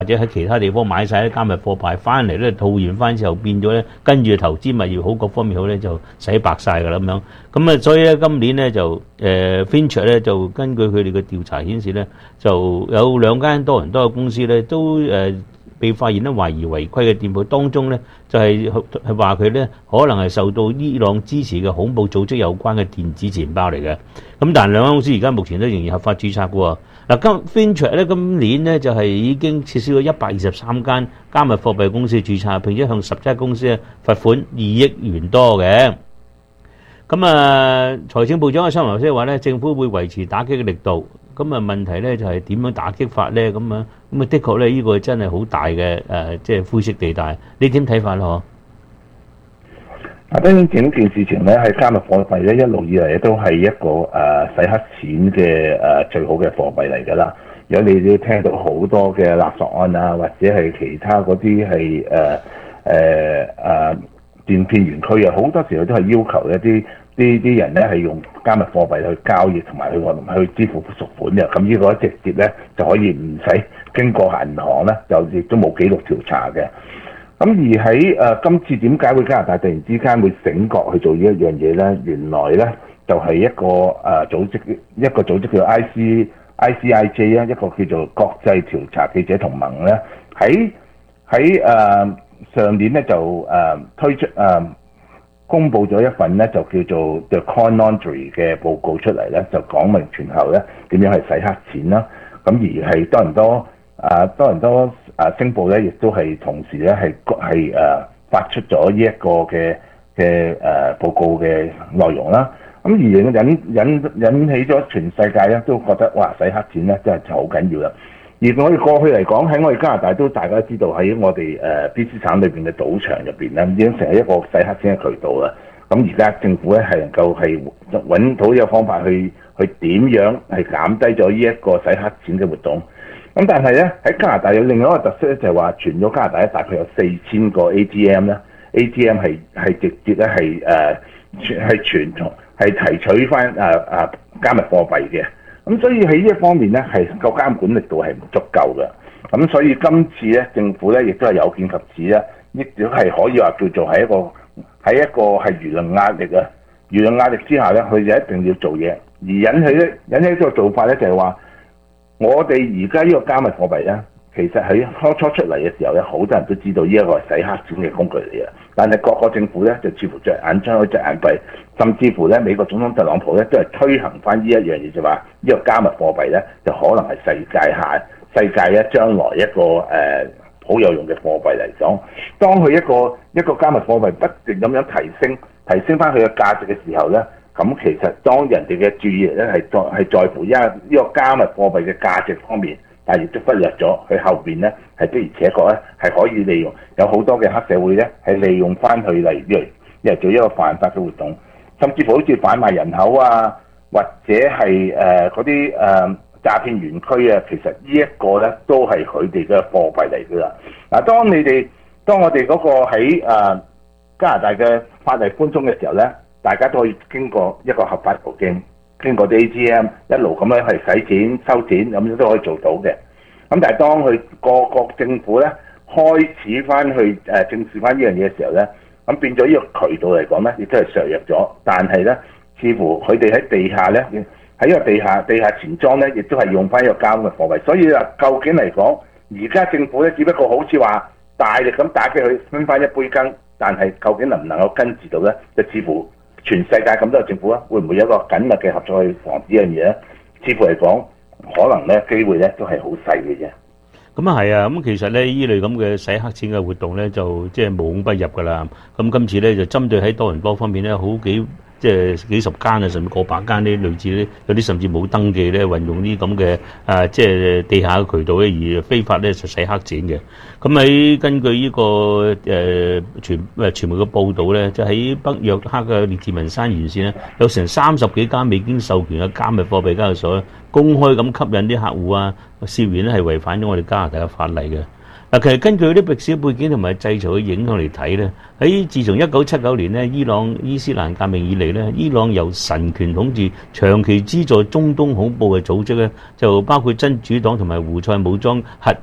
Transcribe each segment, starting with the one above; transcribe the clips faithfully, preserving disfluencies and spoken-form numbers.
或者喺其他地方買晒啲加密貨幣翻嚟咧，套現翻之後變咗咧，跟住投資物業好各方面好咧，就洗白晒㗎啦咁樣。咁啊，所以咧今年咧就誒 FinTech 咧就根據佢哋嘅調查顯示咧，就有兩間多倫多嘅公司咧都誒、呃、被發現咧懷疑違規嘅店鋪當中咧，就係係話佢咧可能係受到伊朗支持嘅恐怖組織有關嘅電子錢包嚟嘅。咁但係兩間公司而家目前都仍然合法註冊嘅喎。嗱，今 FinTech 咧今年咧就係已經撤銷咗一百二十三間加密貨幣公司註冊，並且向十七間公司咧罰款二億元多嘅。咁啊，財政部長嘅新聞即係話咧，政府會維持打擊嘅力度。咁啊，問題咧就係點樣打擊法咧？咁啊，咁啊，的確咧，呢個真係好大嘅誒，即係灰色地帶。你點睇法咧？嗬？ 啊，當然整件事情咧，喺加密貨幣咧一路以嚟都係一個誒、呃、洗黑錢嘅誒、呃、最好嘅貨幣嚟㗎啦。如果你都聽到好多嘅勒索案啊，或者係其他嗰啲係誒誒誒電騙園區啊，好多時候都係要求一啲啲啲人咧係用加密貨幣去交易同埋去去支付贖款嘅。咁呢個直接咧就可以唔使經過銀行咧，就亦都冇記錄調查嘅。咁而喺誒、呃、今次點解會加拿大突然之間會醒覺去做呢一樣嘢咧？原來咧就係、是、一個誒、呃、組織，一個組織叫 I C I C I J 啊，一個叫做國際調查記者同盟咧，喺喺誒上年咧就誒、呃、推出誒、呃、公佈咗一份咧就叫做 The Coin Laundry 嘅報告出嚟咧，就講明全球咧點樣係洗黑錢啦。咁而係多倫多啊多倫多啊星報咧，亦都係同時咧係係誒發出咗呢一個嘅嘅誒報告嘅內容啦。咁而引引引起咗全世界咧都覺得哇洗黑錢咧真係好緊要啦。而我哋過去嚟講喺我哋加拿大都大家知道喺我哋誒 B C 省裏邊嘅賭場入邊咧已經成為一個洗黑錢嘅渠道啦。咁而家政府咧係能夠係揾到呢個方法去去點樣係減低咗呢一個洗黑錢嘅活動。咁但係咧喺加拿大有另外一個特色咧，就係話全咗加拿大咧大概有四千個 A T M 咧 ，A T M 係係直接咧係誒係傳統係提取翻誒誒加密貨幣嘅。咁所以喺呢一方面咧係個監管力度係唔足夠嘅。咁所以今次咧政府咧亦都係有見及此咧，亦都係可以話叫做係一個喺一個係輿論壓力啊，輿論壓力之下咧，佢就一定要做嘢，而引起咧引起呢個做法咧就係話。我哋而家呢個加密貨幣咧，其實喺初初出嚟嘅時候咧，好多人都知道呢一個係洗黑錢嘅工具嚟嘅。但係各個政府咧就似乎着眼將佢隻眼閉，甚至乎咧美國總統特朗普咧都係推行翻呢一樣嘢，就話呢個加密貨幣咧就可能係世界下世界咧將來一個誒好、呃、有用嘅貨幣嚟講。當佢一個一個加密貨幣不斷咁樣提升提升翻佢嘅價值嘅時候咧。咁其實當人哋嘅注意力咧係在係在乎因為呢個加密貨幣嘅價值方面，但係亦都忽略咗佢後邊咧係的而且確咧係可以利用有好多嘅黑社會咧係利用翻佢嚟嚟做一個犯法嘅活動，甚至乎好似販賣人口啊，或者係誒嗰啲誒詐騙園區啊，其實呢一個咧都係佢哋嘅貨幣嚟㗎啦。嗱，當你哋當我哋嗰個喺誒、呃、加拿大嘅法例寬鬆嘅時候咧。大家都可以經過一個合法途徑，經過啲 A T M 一路咁樣去洗錢收錢，咁樣都可以做到嘅。咁但係當佢個個政府咧開始翻去誒正視翻呢樣嘢嘅時候咧，咁變咗呢個渠道嚟講咧，亦都係削弱咗。但係咧，似乎佢哋喺地下咧，喺呢個地下地下錢莊咧，亦都係用翻呢個加密貨幣。所以啊，究竟嚟講，而家政府咧只不過好似話大力咁打擊佢分翻一杯羹，但係究竟能唔能夠根治到咧，就似乎。全世界咁多政府啊，會唔會有一個緊密嘅合作去防止呢樣嘢咧？似乎嚟講，可能咧機會咧都係好細嘅啫。 咁啊係啊，咁其實咧呢類咁嘅洗黑錢嘅活動咧，就即係無孔不入噶啦。咁今次咧就針對喺多倫多方面咧，好幾即係幾十間啊，甚至過百間呢類似咧，有啲甚至冇登記咧，運用呢咁嘅啊，即係地下嘅渠道咧，而非法咧就洗黑錢嘅。咁喺根據呢、這個誒、呃、傳誒傳媒嘅報導咧，就喺北約克嘅列治文山沿線咧，有成三十幾間未經授權嘅加密貨幣交易所咧，公開咁吸引啲客戶啊，涉嫌咧係違反咗我哋加拿大嘅法例嘅。嗱，其實根據啲歷史背景同埋制裁嘅影響嚟睇咧，喺自從一九七九年咧伊朗伊斯蘭革命以嚟咧，伊朗由神權統治，長期資助中東恐怖嘅組織咧，就包括真主黨同埋胡塞武裝核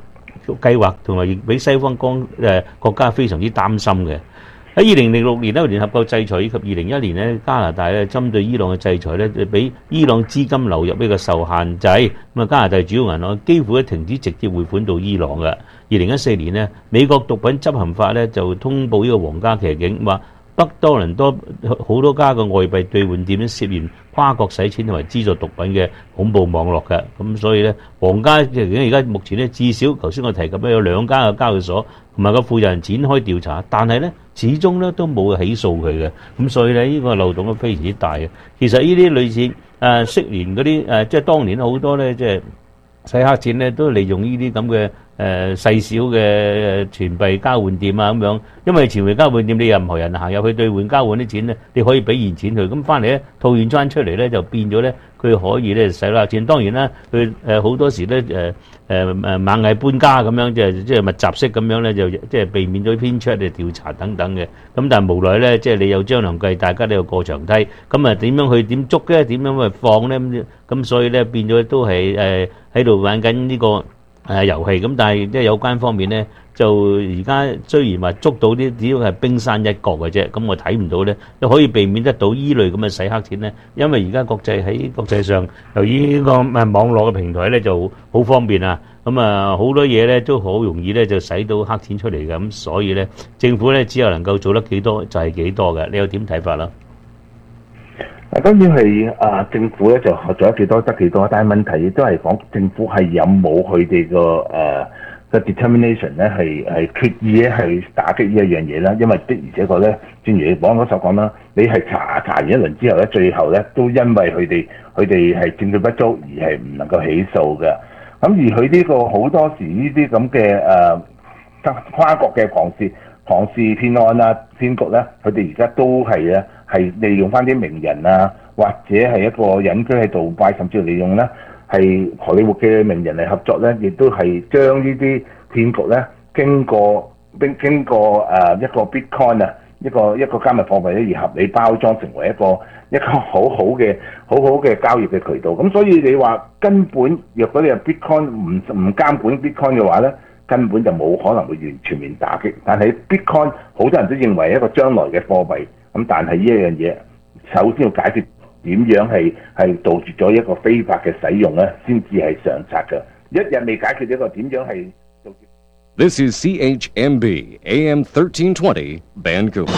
計劃，同埋亦俾西方國誒國家非常之擔心嘅。喺二零零六年咧，聯合國制裁以及二零一一年咧，加拿大咧針對伊朗嘅制裁咧，俾伊朗資金流入呢個受限制。咁啊，加拿大主要銀行幾乎咧停止直接匯款到伊朗嘅。二零一四年咧，美國毒品執行法咧就通報呢個皇家騎警話，北多倫多好多家嘅外幣兌換店咧涉嫌跨國洗錢同埋資助毒品嘅恐怖網絡嘅。咁所以咧，皇家騎警而家目前咧至少頭先我提及咧有兩家嘅交易所同埋個負責人展開調查，但係咧始終咧都冇起訴佢嘅。咁所以咧呢個漏洞都非常之大嘅。其實呢啲類似誒昔年嗰啲誒，即係當年好多咧即係洗黑錢咧，都利用呢啲咁嘅誒細小嘅錢幣交換店啊咁樣，因為錢幣交換店你任何人行入去兌換交換啲錢咧，你可以俾現錢佢，咁翻嚟咧套現翻出嚟咧就變咗咧佢可以咧洗黑錢。當然啦，佢誒好多時咧誒誒誒螞蟻搬家咁樣，即係即係密集式咁樣咧，就即係避免咗編出嚟調查等等嘅。咁但係無奈咧，即係你有張良計，大家都有過牆梯，咁啊點樣去點捉咧？點樣去放咧？咁咁所以咧變咗都係誒喺度玩緊呢個誒遊戲。咁但係即係有關方面咧，就而家雖然話捉到啲，只要係冰山一角嘅啫。咁我睇唔到咧，都可以避免得到依類咁嘅洗黑錢咧。因為而家國際喺國際上，由於呢個誒網絡嘅平台咧就好方便啊。咁啊好多嘢咧都好容易咧就使到黑錢出嚟嘅。咁所以咧政府咧只有能夠做得幾多就係幾多嘅。你有點睇法啦？ 嗱，當然係啊，政府咧就做得幾多得幾多，但係問題亦都係講政府係有冇佢哋個誒個 determination 咧，係係決意咧去打擊呢一樣嘢啦。因為的而且確咧，正如你講嗰所講啦，你係查查完一輪之後咧，最後咧都因為佢哋佢哋係證據不足而係唔能夠起訴嘅。咁而佢呢個好多時呢啲咁嘅誒跨國嘅龐氏龐氏騙案啊、騙局咧，佢哋而家都係咧係利用翻啲名人啊，或者係一個隱居喺杜拜，甚至利用咧係荷里活嘅名人嚟合作咧，亦都係將呢啲騙局咧經過經經過誒、呃、一個 Bitcoin 啊，一個一個加密貨幣咧而合理包裝成為一個一個好好嘅好好嘅交易嘅渠道。咁所以你話根本若果你係 Bitcoin 唔唔監管 Bitcoin 嘅話咧，根本就冇可能會完全面打擊。但係 Bitcoin 好多人都認為一個將來嘅貨幣，咁但係呢一樣嘢首先要解決點樣係係杜絕咗一個非法嘅使用咧，先至係上策嘅。一日未解決呢個點樣係杜絕。 This is C H M B A M thirteen twenty Vancouver。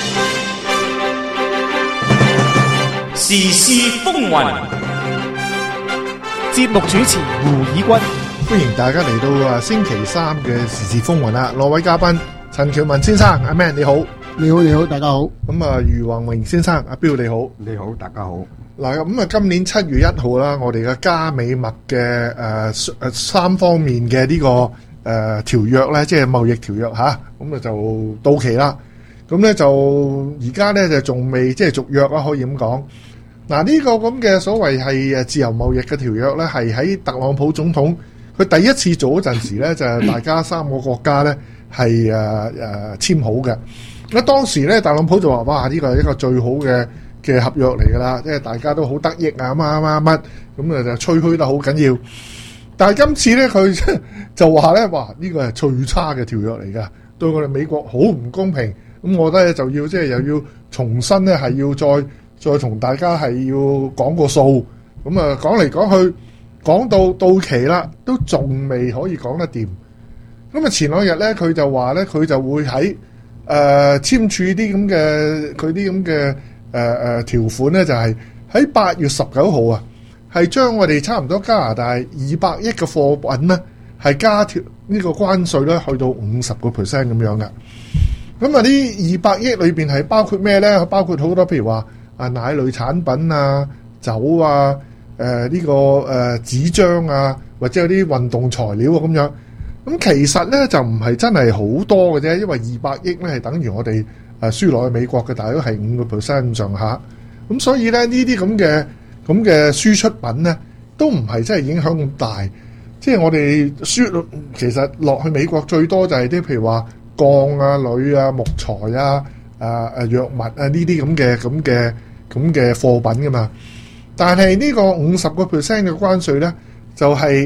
時事風雲， 節目主持胡以軍，歡迎大家嚟到啊星期三嘅時事風雲啦！兩位嘉賓陳喬文先生，阿 Man 你好， 你好你好，大家好。 咁啊，余宏榮先生，阿彪你好， 你好，大家好。 嗱，咁啊，今年七月一號啦，我哋嘅加美墨嘅誒誒三方面嘅呢、這個誒、呃、條約咧，即係貿易條約吓，咁啊就到期啦。咁咧就而家咧就仲未即係續約啦，可以咁講。嗱，呢個咁嘅所謂係誒自由貿易嘅條約咧，係喺特朗普總統佢第一次做嗰陣時咧，就係大家三個國家咧係誒誒簽好嘅。咁當時咧，特朗普就話：哇，呢個係一個最好嘅嘅合約嚟㗎啦，即係大家都好得益啊，乜乜乜咁啊，就吹噓得好緊要。但係今次咧，佢就話咧：哇，呢個係最差嘅條約嚟㗎，對我哋美國好唔公平。咁我覺得就要即係又要重新咧，係要再。再同大家係要講個數，咁啊講嚟講去，講到到期啦，都仲未可以講得掂。咁啊前兩日咧，佢就話咧，佢就會喺誒、呃、簽署啲咁嘅佢啲咁嘅誒誒條款咧，就係喺八月十九號啊，係將我哋差唔多加拿大二百億嘅貨品咧，係加條呢個關稅咧，去到五十個 percent 咁樣嘅。咁啊，呢二百億裏邊係包括咩咧？包括好多譬如話。啊，奶類產品啊、酒啊、誒、呃、呢、這個誒、呃、紙張啊，或者有啲運動材料啊咁樣。咁其實咧就唔係真係好多嘅啫，因為二百億咧係等於我哋誒輸落去美國嘅，大約係五個 percent 咁上下。咁所以咧呢啲咁嘅咁嘅輸出品咧，都唔係真係影響咁大。即係我哋輸其實落去美國最多就係啲譬如話鋼啊、鋁啊、木材啊、啊誒藥物啊呢啲咁嘅咁嘅。咁嘅貨品噶嘛，但係呢個五十個 percent 嘅關稅咧，就係、是、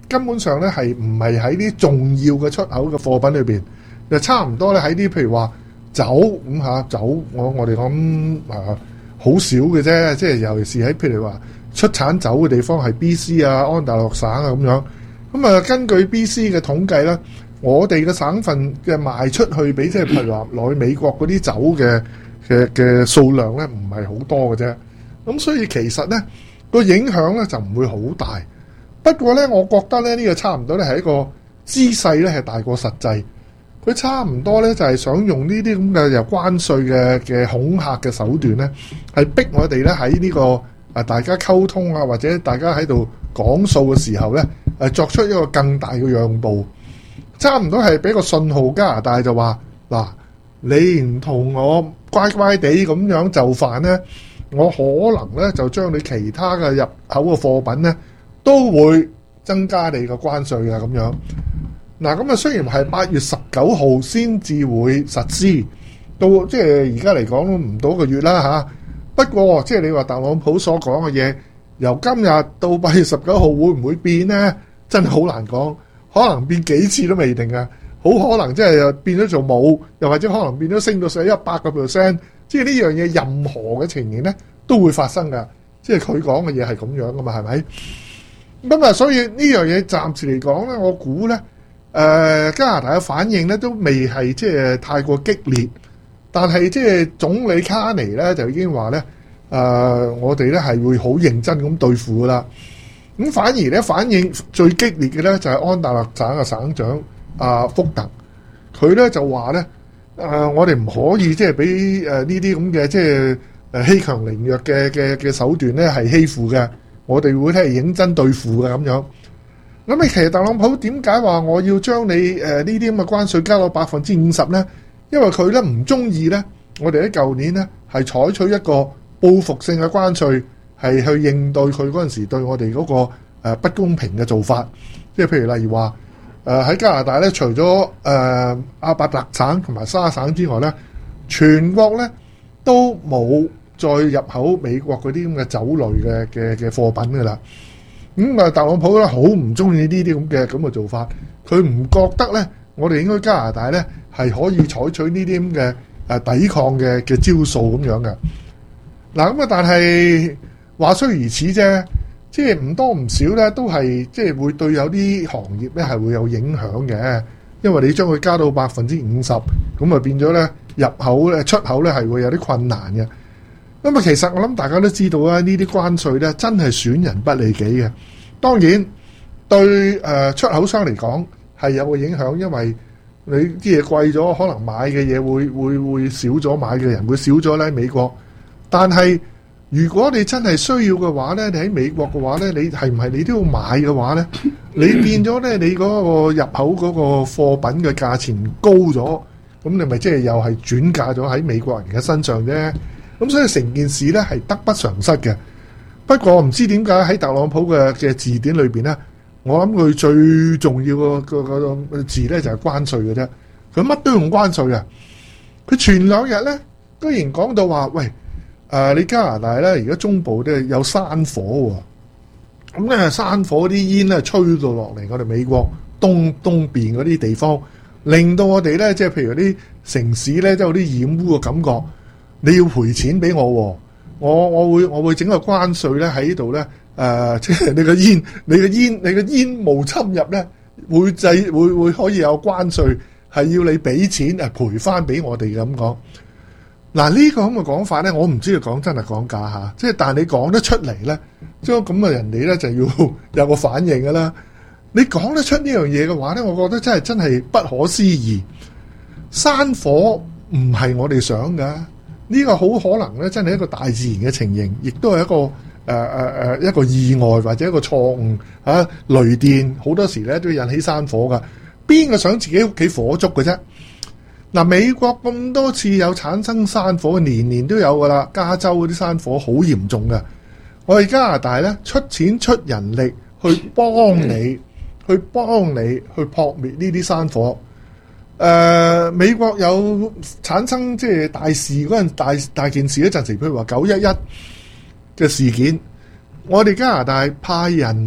根本上咧係唔係喺啲重要嘅出口嘅貨品裏邊，就差唔多咧喺啲譬如話酒咁嚇酒，我我哋講啊好少嘅啫，即係尤其是喺譬如話出產酒嘅地方係 B C 啊、安大略省啊咁樣。咁啊，根據 B C 嘅統計咧，我哋嘅省份嘅賣出去俾即係譬如話內美國嗰啲酒嘅嘅嘅數量咧，唔係好多嘅啫。咁所以其實咧個影響咧就唔會好大。不過咧，我覺得咧呢個差唔多咧係一個姿勢咧係大過實際。佢差唔多咧就係想用呢啲咁嘅由關稅嘅嘅恐嚇嘅手段咧，係逼我哋咧喺呢個啊大家溝通啊，或者大家喺度講數嘅時候咧，誒作出一個更大嘅讓步。差唔多係俾個信號，加拿大就話嗱，你唔同我乖乖地咁樣就範咧，我可能咧就將你其他嘅入口嘅貨品咧都會增加你嘅關稅嘅咁樣。嗱，咁啊雖然係八月十九號先至會實施，到即係而家嚟講都唔到一個月啦嚇。不過即係你話特朗普所講嘅嘢，由今日到八月十九號會唔會變呢？真係好難講。可能變幾次都未定啊！好可能即係變咗做冇，又或者可能變咗升到上一百個 percent。即係呢樣嘢，任何嘅情形咧都會發生噶。即係佢講嘅嘢係咁樣噶嘛，係咪？咁啊，所以呢樣嘢暫時嚟講咧，我估咧，誒、呃、加拿大嘅反應咧都未係即係太過激烈，但係即係總理卡尼咧就已經話咧，誒、呃、我哋咧係會好認真咁對付噶啦。咁反而咧反應最激烈嘅咧就係安大略省嘅省長阿福特，佢咧就話咧誒我哋唔可以即係俾誒呢啲咁嘅即係誒欺強凌弱嘅嘅嘅手段咧係欺負嘅，我哋會係認真對付嘅咁樣。咁你其實特朗普點解話我要將你誒呢啲咁嘅關稅加到百分之五十咧？因為佢咧唔中意咧，我哋喺舊年咧係採取一個報復性嘅關稅。係去應對佢嗰陣時對我哋嗰個誒不公平嘅做法，即係譬如例如話誒喺加拿大咧，除咗誒阿伯特省同埋沙省之外咧，全國咧都冇再入口美國嗰啲咁嘅酒類嘅嘅嘅貨品噶啦。咁啊，特朗普咧好唔中意呢啲咁嘅咁嘅做法，佢唔覺得咧，我哋應該加拿大咧係可以採取呢啲咁嘅誒抵抗嘅嘅招數咁樣嘅。嗱咁啊，但係話雖如此啫，即係唔多唔少咧，都係即係會對有啲行業咧係會有影響嘅，因為你將佢加到百分之五十，咁啊變咗咧入口咧出口咧係會有啲困難嘅。咁啊，其實我諗大家都知道啦，呢啲關稅咧真係損人不利己嘅。當然對誒出口商嚟講係有個影響，因為你啲嘢貴咗，可能買嘅嘢會會會少咗，買嘅人會少咗咧。美國，但係如果你真係需要嘅話咧，你喺美國嘅話咧，你係唔係你都要買嘅話咧？你變咗咧，你嗰個入口嗰個貨品嘅價錢高咗，咁你咪即係又係轉嫁咗喺美國人嘅身上啫。咁所以成件事咧係得不償失嘅。不過唔知點解喺特朗普嘅嘅字典裏邊咧，我諗佢最重要個個個字咧就係關稅嘅啫。佢乜都用關稅啊！佢前兩日咧居然講到話，喂！誒、呃，你加拿大咧，而家中部都有山火喎、哦，咁咧山火啲煙咧吹到落嚟，我哋美國東東邊嗰啲地方，令到我哋咧，即係譬如啲城市咧，即係有啲染污嘅感覺，你要賠錢俾我、哦，我我會我會整個關稅咧喺呢度咧，誒、呃，即係你個煙，你個煙，你個煙霧侵入咧，會制會會可以有關稅，係要你俾錢誒賠翻俾我哋嘅咁講。嗱，呢個咁嘅講法咧，我唔知佢講真係講假嚇，即係但係你講得出嚟咧，即係咁嘅人哋咧就要有個反應㗎啦。你講得出呢樣嘢嘅話咧，我覺得真係真係不可思議。山火唔係我哋想㗎，呢個好可能咧真係一個大自然嘅情形，亦都係一個誒誒誒一個意外或者一個錯誤嚇。雷電好多時咧都引起山火㗎，邊個想自己屋企火燭嘅啫？嗱，美國咁多次有產生山火，年年都有噶啦。加州嗰啲山火好嚴重嘅。我哋加拿大咧出錢出人力去幫你，去幫你去撲滅呢啲山火。誒、呃，美國有產生即係大事嗰陣大大件事嗰陣時，譬如話九一一嘅事件，我哋加拿大派人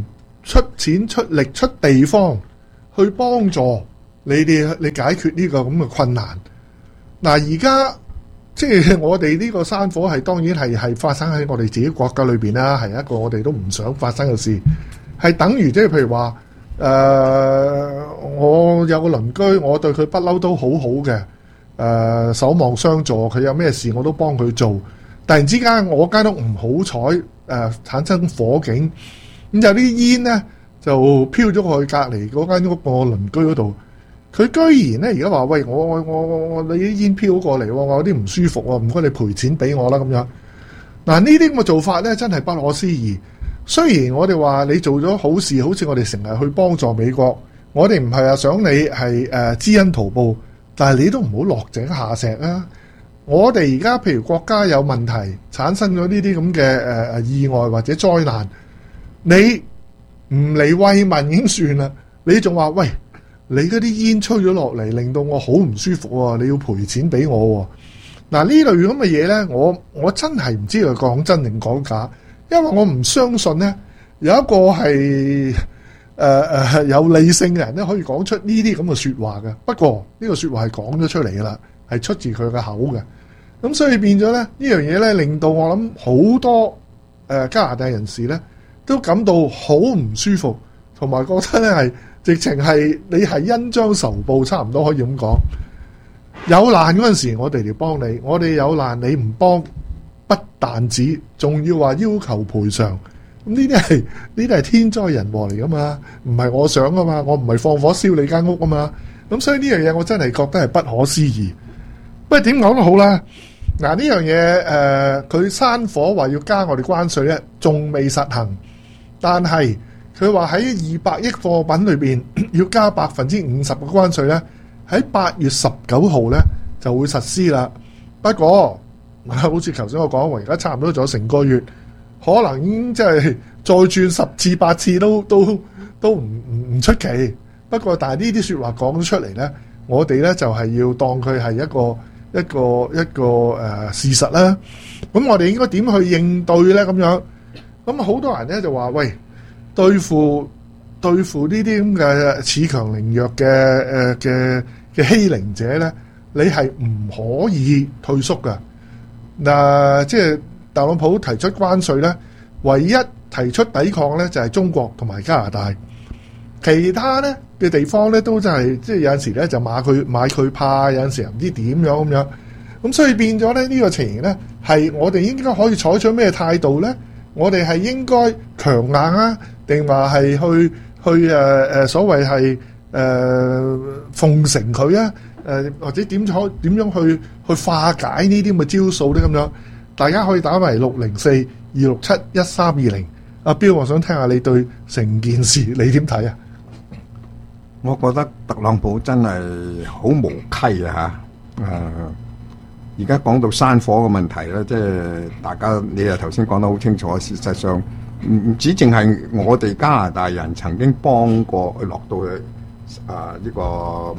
出錢出力出地方去幫助你哋你解決呢個咁嘅困難。嗱，而家即係我哋呢個山火係當然係係發生喺我哋自己國家裏邊啦，係一個我哋都唔想發生嘅事，係等於即係譬如話誒、呃，我有個鄰居，我對佢不嬲都好好嘅，誒、呃、守望相助，佢有咩事我都幫佢做。突然之間我間屋唔好彩誒產生火警，咁有啲煙咧就飄咗去隔離嗰間屋個鄰居嗰度。佢居然咧而家話：喂，我我我我你啲煙飄過嚟，我有啲唔舒服喎，唔該你賠錢俾我啦咁樣。嗱，呢啲咁嘅做法咧真係不可思議。雖然我哋話你做咗好事，好似我哋成日去幫助美國，我哋唔係話想你係誒知恩圖報，但係你都唔好落井下石啊！我哋而家譬如國家有問題，產生咗呢啲咁嘅誒誒意外或者災難，你唔嚟慰問已經算啦，你仲話喂？你嗰啲煙吹咗落嚟，令到我好唔舒服喎！你要賠錢俾我喎。嗱，呢類咁嘅嘢呢，我我真係唔知佢講真定講假，因為我唔相信呢有一個係誒誒有理性嘅人咧可以講出呢啲咁嘅説話嘅。不過呢個説話係講咗出嚟㗎啦，係出自佢嘅口嘅。咁所以變咗咧呢樣嘢呢，令到我諗好多誒、呃、加拿大人士呢都感到好唔舒服，同埋覺得呢係。直情係你係恩將仇報，差唔多可以咁講。有難嗰陣時，我哋嚟幫你；我哋有難，你唔幫，不但止，仲要話要求賠償。咁呢啲係呢啲係天災人禍嚟噶嘛？唔係我想啊嘛，我唔係放火燒你間屋啊嘛。咁所以呢樣嘢我真係覺得係不可思議。不過點講都好啦。嗱，呢樣嘢誒，佢、呃、山火話要加我哋關稅咧，仲未實行，但係。佢話喺二百億貨品裏邊要加百分之五十嘅關稅咧，喺八月十九號咧就會實施啦。不過，好似頭先我講，而家差唔多咗成個月，可能已經即係再轉十次八次都都都唔唔唔出奇。不過，但係呢啲説話講咗出嚟咧，我哋咧就係、是、要當佢係一個一個一個誒、呃、事實啦。咁我哋應該點去應對咧？咁樣咁好多人咧就話：喂！對付對付呢啲咁嘅恃強凌弱嘅誒嘅嘅欺凌者咧，你係唔可以退縮噶。嗱、呃，即係特朗普提出關稅咧，唯一提出抵抗咧就係、是、中國同埋加拿大，其他咧嘅地方咧都真係即係有陣時咧就買佢買佢怕，有陣時又唔知點樣咁樣。咁所以變咗咧呢、這個情形咧，係我哋應該可以採取咩態度咧？我哋係應該強硬啊，定話係去去誒誒、呃、所謂係誒奉承佢啊？誒、呃、或者點可點樣去去化解呢啲咁嘅招數咧？咁樣大家可以打埋六零四二六七一三二零。阿標，我想聽下你對成件事你點睇啊？ 我覺得特朗普真係好無稽啊！嚇、呃，誒而家講到山火嘅問題咧，即係大家你又頭先講得好清楚，事實上唔唔止淨係我哋加拿大人曾經幫過落到去啊呢個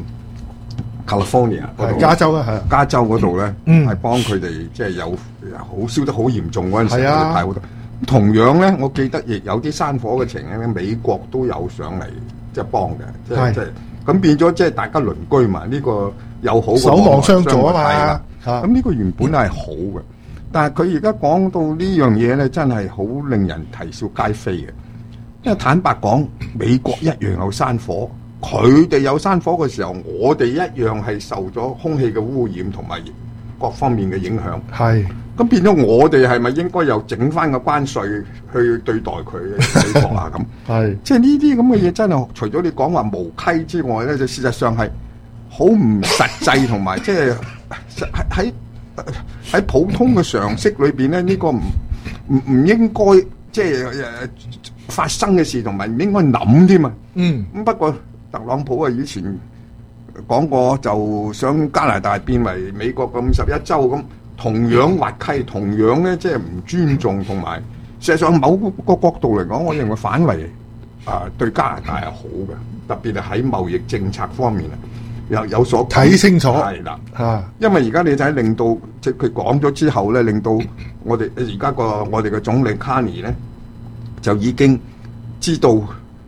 California 嗰度， 加州啊，係加州嗰度咧，係、 嗯、幫佢哋即係有好燒得好嚴重嗰陣時， 係啊， 派好多。同樣咧，我記得亦有啲山火嘅情形咧，美國都有上嚟即係幫嘅，即係即係咁變咗，即係大家鄰居嘛，呢、這個有好守望相助啊嘛。 咁呢個原本係好嘅，嗯、但係佢而家講到呢樣嘢咧，真係好令人啼笑皆非嘅。因為坦白講，美國一樣有山火，佢哋有山火嘅時候，我哋一樣係受咗空氣嘅污染同埋各方面嘅影響。係。咁變咗，我哋係咪應該又整翻個關稅去對待佢美國啊？咁係，即係呢啲咁嘅嘢真係除咗你講話無稽之外咧，就事實上係好唔實際，同埋即係喺喺喺普通嘅常識裏邊咧，呢、這個唔唔唔應該即係誒發生嘅事，同埋唔應該諗添嘛。嗯，咁不過特朗普啊，以前講過就想加拿大變為美國嘅五十一州咁。同樣滑稽，同樣咧即係唔尊重，同埋事實上某個角度嚟講，我認為反為啊、呃、對加拿大係好嘅，特別係喺貿易政策方面啊，有有所睇清楚係啦嚇。因為而家你睇令到即係佢講咗之後咧，令到我哋而家個我哋嘅總理卡尼咧就已經知道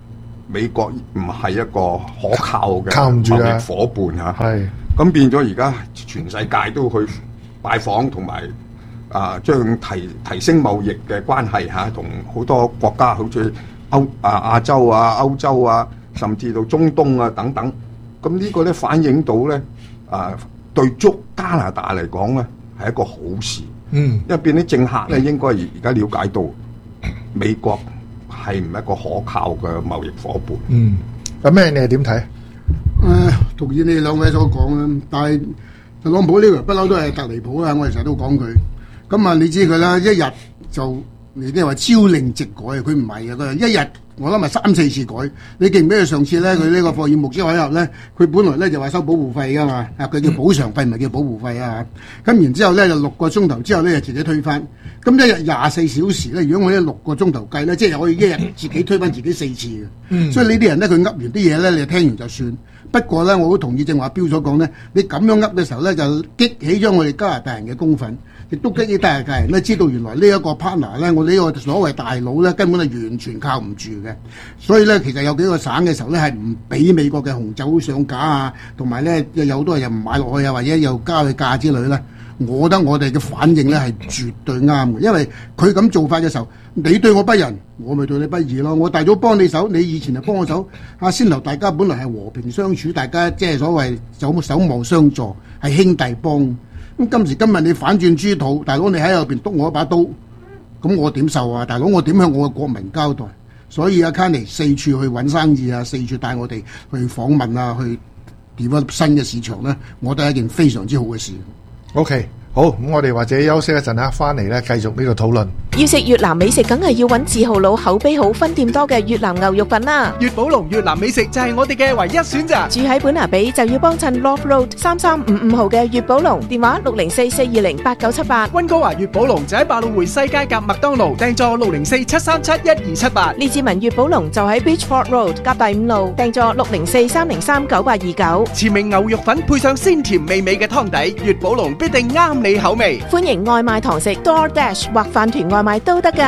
美國唔係一個可靠嘅靠唔住啊貿易伙伴嚇。 係咁變咗而家全世界都去拜訪同埋啊，將提提升貿易嘅關係嚇，同好多國家好似歐啊亞洲啊、歐洲啊，甚至到中東啊等等。咁呢個咧反映到咧啊，對足加拿大嚟講咧係一個好事。 嗯， 因為變啲政客咧應該而而家了解到美國係唔係一個可靠嘅貿易伙伴。 嗯，咁咩你係點睇？ 誒、呃，同意你哋兩位所講啦，但係特朗普呢個不嬲都係特離譜啊！我哋成日都講佢。咁啊，你知佢啦，一日就你啲話朝令夕改，佢唔係嘅，佢係一日我諗係三四次改。你記唔記得上次咧，佢呢個霍爾木茲海峽咧，佢本來咧就話收保護費噶嘛，啊佢叫補償費，唔係叫保護費啊。咁然之後咧就六個鐘頭之後咧就自己推翻。咁一日廿四小時咧，如果我呢六個鐘頭計咧，即係可以一日自己推翻自己四次嘅。嗯、所以呢啲人咧，佢噏完啲嘢咧，你就聽完就算。不過咧，我好同意正話標所講咧，你咁樣噏嘅時候咧，就激起咗我哋加拿大人嘅公憤，亦都激起加拿大人咧知道原來呢一個 partner 咧，我呢個所謂大佬咧根本係完全靠唔住嘅。所以咧，其實有幾個省嘅時候咧係唔俾美國嘅紅酒上架啊，同埋咧有好多人又唔買落去啊，或者又加佢價之類咧。我覺得我哋嘅反應咧係絕對啱嘅，因為佢咁做法嘅時候，你對我不仁，我咪對你不義咯。我大早幫你手，你以前就幫我手，啊先頭大家本來係和平相處，大家即係所謂守守望相助，係兄弟幫。咁今時今日你反轉豬肚，大佬你喺後邊督我一把刀，咁我點受啊？大佬我點向我嘅國民交代？所以阿 Kenny 四處去揾生意啊，四處帶我哋去訪問啊，去 develop 新嘅市場咧，我覺得係一件非常之好嘅事。 OK，好，咁我哋或者休息一陣啦，翻嚟咧繼續呢個討論。 要食越南美食，梗係要揾字號佬口碑好、分店多嘅越南牛肉粉啦。 粵寶龍越南美食就係我哋嘅唯一選擇。 住喺本拿比就要幫襯 Love Road 三三五五號嘅粵寶龍，電話六零四四二零八九七八。 溫哥華粵寶龍就喺百老匯西街夾麥當勞，訂座六零四七三七一二七八。 列治文粵寶龍就喺 Beachford Road 夾第五路，訂座六零四三零三九八二九。 前明牛肉粉配上鮮甜美味嘅湯底，粵寶龍必定啱你口味。 歡迎外賣堂食 DoorDash 或飯團外賣都得㗎。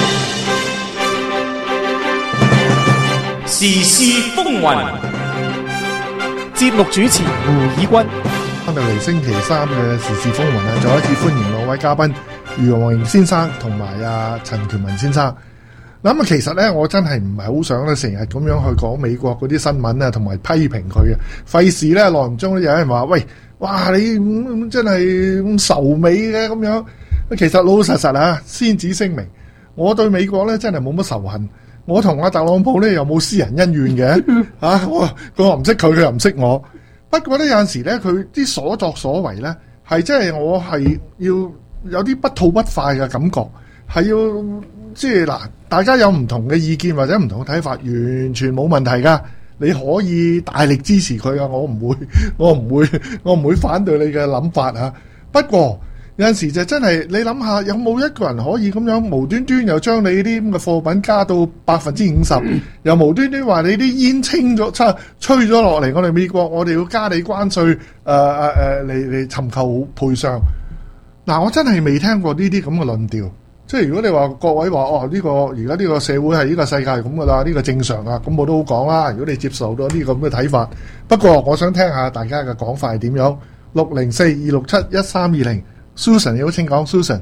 時事風雲， 節目主持胡以軍。 翻到嚟星期三嘅時事風雲啊，再一次歡迎兩位嘉賓余榮榮先生同埋阿陳權文先生。嗱咁啊，其實咧我真係唔係好想咧成日咁樣去講美國嗰啲新聞啊，同埋批評佢嘅，費事咧耐唔中咧有人話喂，哇你咁、嗯、真係咁仇美嘅咁樣。其實老老實實啊，先旨聲明，我對美國咧真係冇乜仇恨。我同阿特朗普咧又冇私人恩怨嘅，啊我我唔識佢，佢又唔識我。不過咧有陣時咧佢啲所作所為咧係真係我係要有啲不吐不快嘅感覺，係要即係嗱，大家有唔同嘅意見或者唔同嘅睇法，完全冇問題噶。你可以大力支持佢啊，我唔會，我唔會，我唔會反對你嘅諗法啊。不過有陣時就真係你諗下，有冇一個人可以咁樣無端端又將你啲咁嘅貨品加到百分之五十，又無端端話你啲煙清咗、吹吹咗落嚟，我哋美國我哋要加你關稅，誒誒誒嚟嚟尋求賠償。嗱，我真係未聽過呢啲咁嘅論調。即係如果你話各位話哦呢個而家呢個社會係呢個世界係咁噶啦，呢個正常啊，咁我都好講啦。如果你接受到呢個咁嘅睇法，不過我想聽下大家嘅講法係點樣。六零四二六七一三二零 Susan 你好，請講 Susan。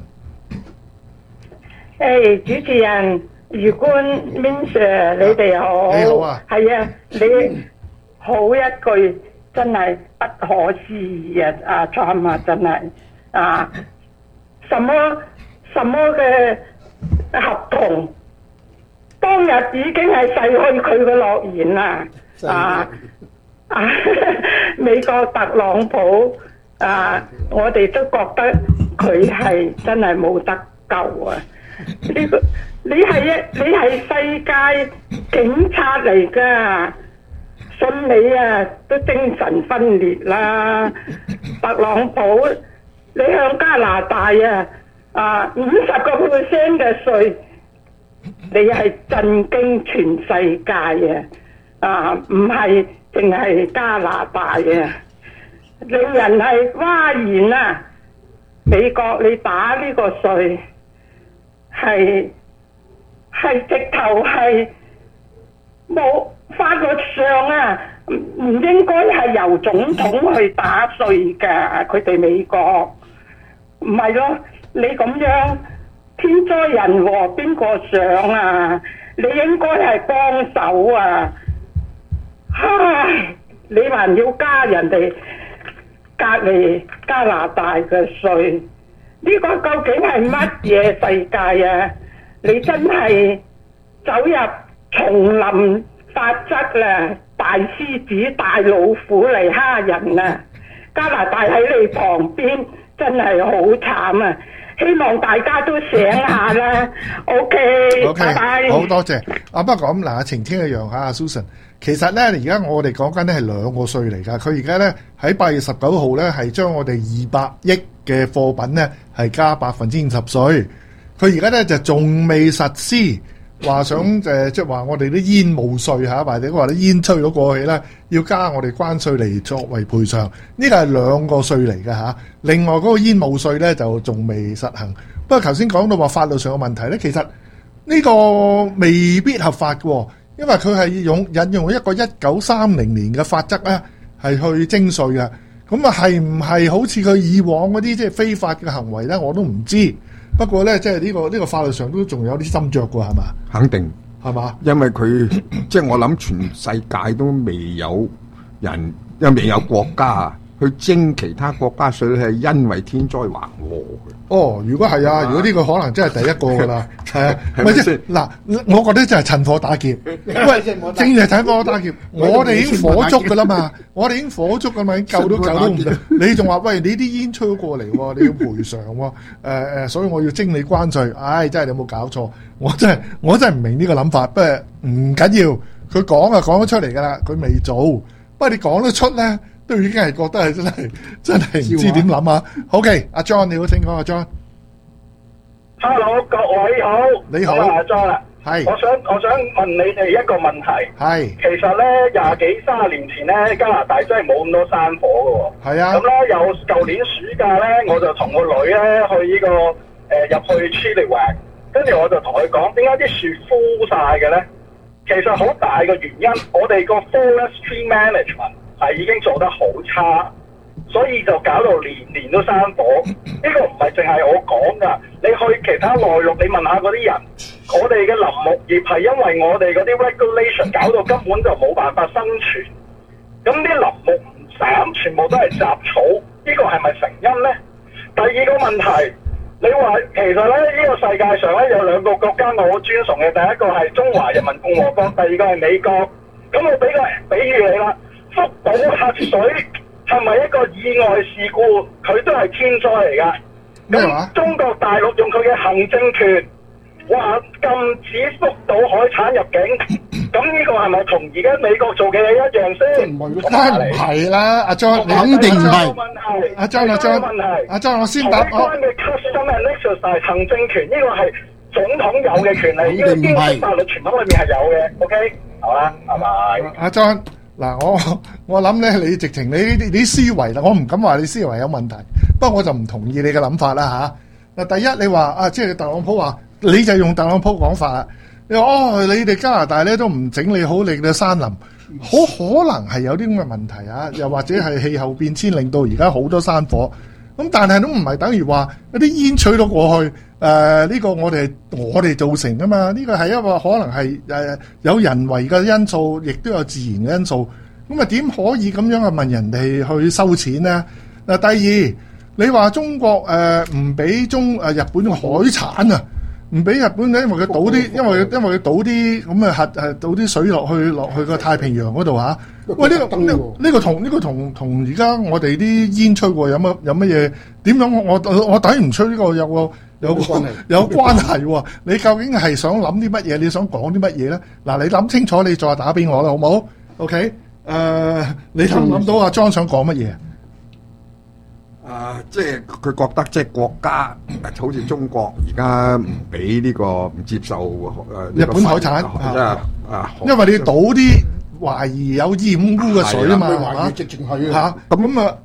誒，主持人余官 Min Sir 你哋好。 你好啊。係啊，你好一句真係不可思議啊！阿 Trump 啊，真係啊，什麼？什麼嘅合同？當日已經係逝去佢嘅諾言啦！啊啊！美國特朗普啊，我哋都覺得佢係真係冇得救啊！呢、這個你係一你係世界警察嚟㗎，信你啊都精神分裂啦！特朗普，你向加拿大啊！啊，五十個 percent 嘅稅，你係震驚全世界嘅，啊，唔係淨係加拿大嘅，令人係嘩然啊！美國你打呢個稅，係係直頭係冇法律上啊，唔唔應該係由總統去打稅㗎，佢哋美國唔係咯，你咁樣天災人禍邊個上啊？你應該係幫手啊！唉，你還要加人哋隔離加拿大嘅稅，呢個究竟係乜嘢世界啊？你真係走入叢林法則啦，大獅子大老虎嚟蝦人啊！加拿大喺你旁邊，真係好慘啊！希望大家都醒下啦。OK， OK， 拜拜。 好多謝。啊，不過咁嗱，晴天一樣嚇，阿 Susan。其實咧，而家我哋講緊咧係兩個稅嚟㗎。佢而家咧喺八月十九號咧係將我哋二百億嘅貨品咧係加百分之五十稅。佢而家咧就仲未實施，話想誒即係話我哋啲煙霧稅嚇，或者話啲煙吹咗過去咧，要加我哋關稅嚟作為賠償。呢個係兩個稅嚟㗎嚇。另外嗰個煙霧稅咧就仲未實行。不過頭先講到話法律上嘅問題咧，其實呢個未必合法嘅喎。因為佢係用引用一個一九三零年嘅法則咧，係去徵稅嘅。咁啊，係唔係好似佢以往嗰啲即係非法嘅行為咧？我都唔知。不過咧，即係呢個呢個法律上都仲有啲斟酌㗎，係嘛？ 肯定係嘛？ 因為佢即係我諗全世界都未有人，因為未有國家去徵其他國家稅，係因為天災橫禍嘅。 哦，如果係啊，如果呢個可能真係第一個㗎啦，係啊，咪即係嗱，我覺得真係趁火打劫。喂，正係趁火打劫，我哋已經火燭㗎啦嘛，我哋已經火燭㗎嘛，已經救都救都唔得。你仲話喂，你啲煙吹過嚟喎，你要賠償喎，誒誒，所以我要徵你關稅。唉，真係你有冇搞錯？我真係我真係唔明呢個諗法。不過唔緊要，佢講啊講得出嚟㗎啦，佢未做。不過你講得出咧，都已經係覺得係真係真係唔知點諗啊。OK，阿 John 你好，請講阿 John。 Hello， 各位好， 你好， 阿 John 啊， 係， 我想我想問你哋一個問題， 係， 其實咧廿幾三十年前咧加拿大真係冇咁多山火嘅喎， 係啊， 咁咧有舊年暑假咧，我就同個女咧去呢、這個誒入、呃、去 Chilliwack，跟住我就同佢講，點解啲樹枯晒嘅咧？其實好大嘅原因，我哋個 forestry management 係已經做得好差。所以就搞到年年都山火，呢、這個唔係淨係我講㗎，你去其他內陸，你問下嗰啲人，我哋嘅林木業係因為我哋嗰啲 regulation 搞到根本就冇辦法生存，咁啲林木唔斬，全部都係雜草，呢、這個係咪成因呢？第二個問題，你話其實咧呢、這個世界上咧有兩個國家我好尊崇嘅，第一個係中華人民共和國，第二個係美國。咁我俾個比喻你啦，福島核水。係咪一個意外事故？佢都係天災嚟㗎。咁中國大陸用佢嘅行政權話禁止福島海產入境，咁呢個係咪同而家美國做嘅嘢一樣先？ 梗係唔係啦，阿 John，肯定唔係。阿 John，阿 John，阿 John，我先答我。 海關嘅 custom and exercise 行政權，呢個係總統有嘅權利，呢個基本法律傳統裏面係有嘅。OK， 好啦，拜拜。 阿 John。嗱，我我諗咧，你直情你呢啲啲思維啦，我唔敢話你思維有問題，不過我就唔同意你嘅諗法啦嚇。嗱，第一你話啊，即係特朗普話，你就用特朗普講法啦。你話哦，你哋加拿大咧都唔整理好你嘅山林，好可能係有啲咁嘅問題啊，又或者係氣候變遷令到而家好多山火。咁但係都唔係等於話一啲煙吹咗過去，誒、呃、呢、這個我哋我哋造成噶嘛？呢個係一個可能係誒、呃、有人為嘅因素，亦都有自然嘅因素。咁啊點可以咁樣去問人哋去收錢呢？嗱，第二你話中國誒唔俾中誒日本嘅海產啊，唔俾日本咧，因為佢倒啲，因為因為佢倒啲咁啊核誒倒啲水落去落去個太平洋嗰度嚇。喂，呢、這個呢呢、這個同呢、這個同同而家我哋啲煙吹過有乜有乜嘢？點樣我我我睇唔出呢個有個有個有關係喎？你究竟係想諗啲乜嘢？你想講啲乜嘢咧？嗱，你諗清楚，你再打俾我啦，好冇 ？OK？ 誒、呃，你諗唔諗到阿莊想講乜嘢？ 啊，即係佢覺得即係國家，好似中國而家唔俾呢個唔接受誒日本海產， 即係啊， 因為你倒啲懷疑有染污嘅水啊嘛，係嘛？ 直情係嚇咁咁啊，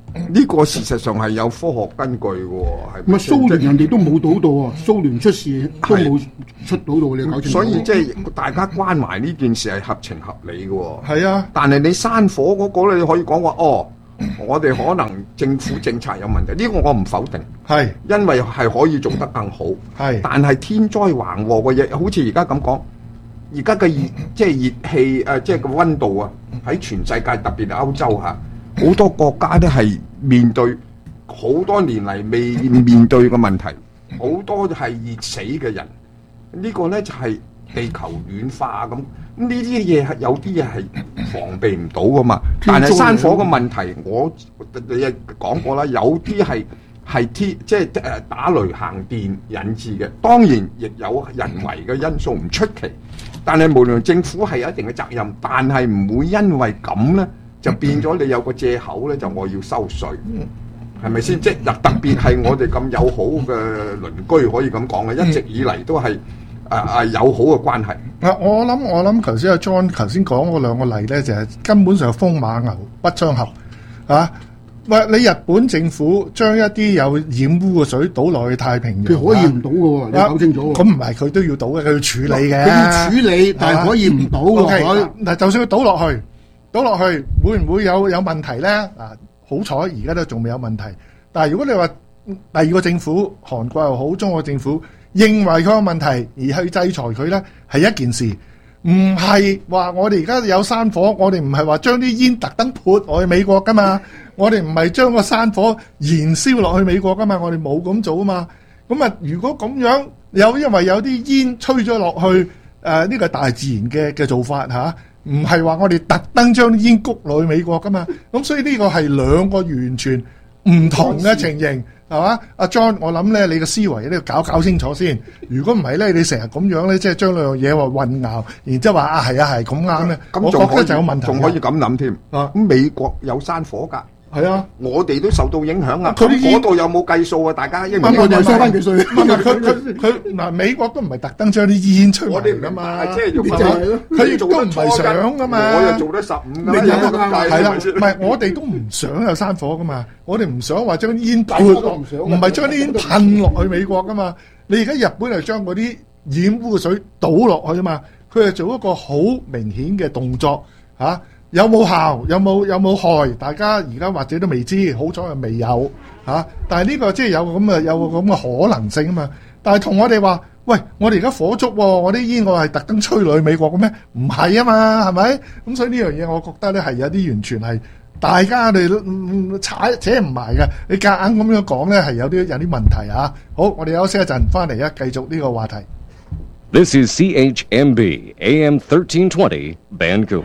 呢個事實上係有科學根據嘅喎，係唔係蘇聯人哋都冇賭到啊，蘇聯出事都冇出賭到，你搞清楚。 所以即係大家關懷呢件事係合情合理嘅喎。 係啊， 但係你山火嗰個咧，你可以講話哦，我哋可能政府政策有問題，呢、這個我唔否定。 係， 因為係可以做得更好。係，但係天災橫禍嘅嘢，好似而家咁講，而家嘅熱即係熱氣誒，即係個溫度啊，喺全世界特別係歐洲嚇。好多國家都係面對好多年嚟未面對嘅問題，好多係熱死嘅人。呢、這個呢就係、是、地球暖化咁，咁呢啲嘢係有啲嘢係防備唔到噶嘛。但係山火嘅問題，我你亦講過啦，有啲係係天即係誒打雷行電引致嘅，當然亦有人為嘅因素唔出奇。但係無論政府係有一定嘅責任，但係唔會因為咁呢。就變咗你有個藉口咧，就我要收稅，係咪先？即係特別係我哋咁友好嘅鄰居，可以咁講嘅，一直以嚟都係啊啊友好嘅關係。 啊，我諗我諗頭先阿 John 頭先講嗰兩個例咧，就係根本上風馬牛不相合啊！喂，你日本政府將一啲有染污嘅水倒落去太平洋， 佢可以唔倒嘅喎，你搞清楚喎。 咁唔係佢都要倒嘅，佢要處理嘅。 佢要處理，但係可以唔倒落去。 嗱，就算佢倒落去。倒落去會唔會有有問題咧？啊，好彩而家都仲未有問題。但係如果你話第二個政府，韓國又好，中國政府認為佢有問題而去制裁佢咧，係一件事，唔係話我哋而家有山火，我哋唔係話將啲煙特登潑落去美國噶嘛，我哋唔係將個山火燃燒落去美國噶嘛，我哋冇咁做啊嘛。咁啊，如果咁樣有因為有啲煙吹咗落去，誒、呃、呢、呢個大自然嘅嘅做法嚇。唔係話我哋特登將啲煙谷落去美國噶嘛，咁所以呢個係兩個完全唔同嘅情形，係嘛？阿 John，我諗咧你嘅思維都要搞搞清楚先。如果唔係咧，你成日咁樣咧，即係將兩樣嘢話混淆，然之後話啊係啊係咁啱咧，我覺得就有問題。 仲可以咁諗添。啊，咁美國有山火㗎。係啊，我哋都受到影響啊！佢嗰度有冇計數啊？大家因為我哋收翻幾稅？ 唔係佢佢佢嗱，美國都唔係特登將啲煙吹埋嚟㗎嘛，即係用佢亦都唔係想㗎嘛。我又做得十五㗎，有乜咁計？係啦，唔係我哋都唔想有山火㗎嘛，我哋唔想話將煙噴，唔係將啲煙噴落去美國㗎嘛。你而家日本係將嗰啲染污嘅水倒落去啊嘛，佢係做一個好明顯嘅動作嚇。有冇效？有冇有冇害？大家而家或者都未知，好彩係未有嚇、啊。但係呢個即係有咁嘅有個咁嘅可能性啊嘛。但係同我哋話，喂，我哋而家火燭喎，我啲煙我係特登吹落去美國嘅咩？唔係啊嘛，係咪？咁所以呢樣嘢，我覺得咧係有啲完全係大家哋踩扯唔埋嘅。你夾硬咁樣講咧，係有啲有啲問題啊。好，我哋休息一陣，翻嚟啊，繼續呢個話題。 This is C H M B A M thirteen twenty Vancouver。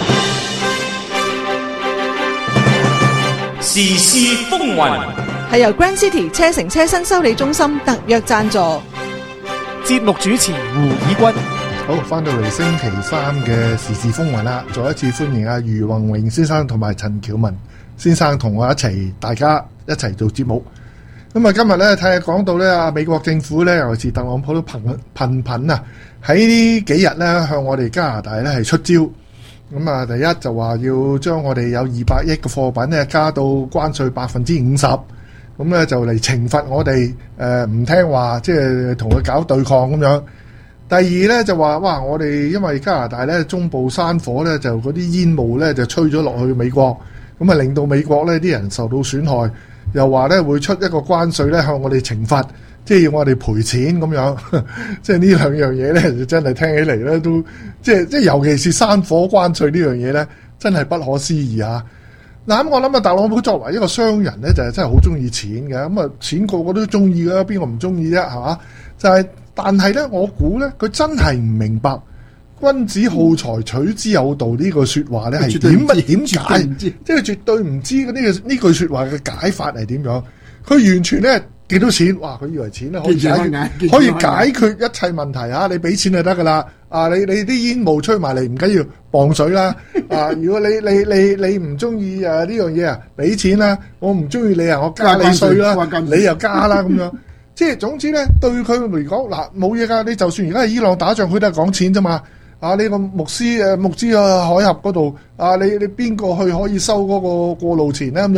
時事風雲係由 Grand City 車城車身修理中心特約贊助。 節目主持胡以軍。 好，翻到嚟星期三嘅時事風雲啦，再一次歡迎阿余宏榮先生同埋陳曉文先生同我一齊，大家一齊做節目。咁啊，今日咧睇下講到咧，啊美國政府咧，尤其是特朗普都頻頻頻啊，喺呢幾日咧向我哋加拿大咧係出招。咁啊，第一就話要將我哋有二百億嘅貨品咧加到關稅百分之五十，咁咧就嚟懲罰我哋誒唔聽話，即係同佢搞對抗咁樣。第二咧就話哇，我哋因為加拿大咧中部山火咧，就嗰啲煙霧咧就吹咗落去美國，咁啊令到美國咧啲人受到損害，又話咧會出一個關稅咧向我哋懲罰。即係要我哋賠錢咁樣，即係呢兩樣嘢咧，就真係聽起嚟咧都，即係即係尤其是山火關稅呢樣嘢咧，真係不可思議啊！嗱咁我諗啊，特朗普作為一個商人咧，就係真係好中意錢嘅，咁啊錢個個都中意噶，邊個唔中意啫？係嘛？就係、是，但係咧，我估咧，佢真係唔明白君子好財取之有道呢句說話咧係點乜點解？即係絕對唔知呢、這個呢句說話嘅解法係點樣？佢完全咧。幾多錢？哇！佢以為錢咧可以解決，可以解決一切問題啊！你俾錢就得噶啦！啊，你你啲煙霧吹埋嚟唔緊要，磅水啦！啊，如果你你你你唔中意啊呢樣嘢啊，俾錢啦！我唔中意你啊，我加你稅啦，你又加啦咁樣。即係總之咧，對佢嚟講嗱冇嘢噶。你就算而家喺伊朗打仗，佢都係講錢啫嘛。啊，你個穆斯誒穆斯啊海峽嗰度啊，你你邊個去可以收嗰個過路錢咧咁樣？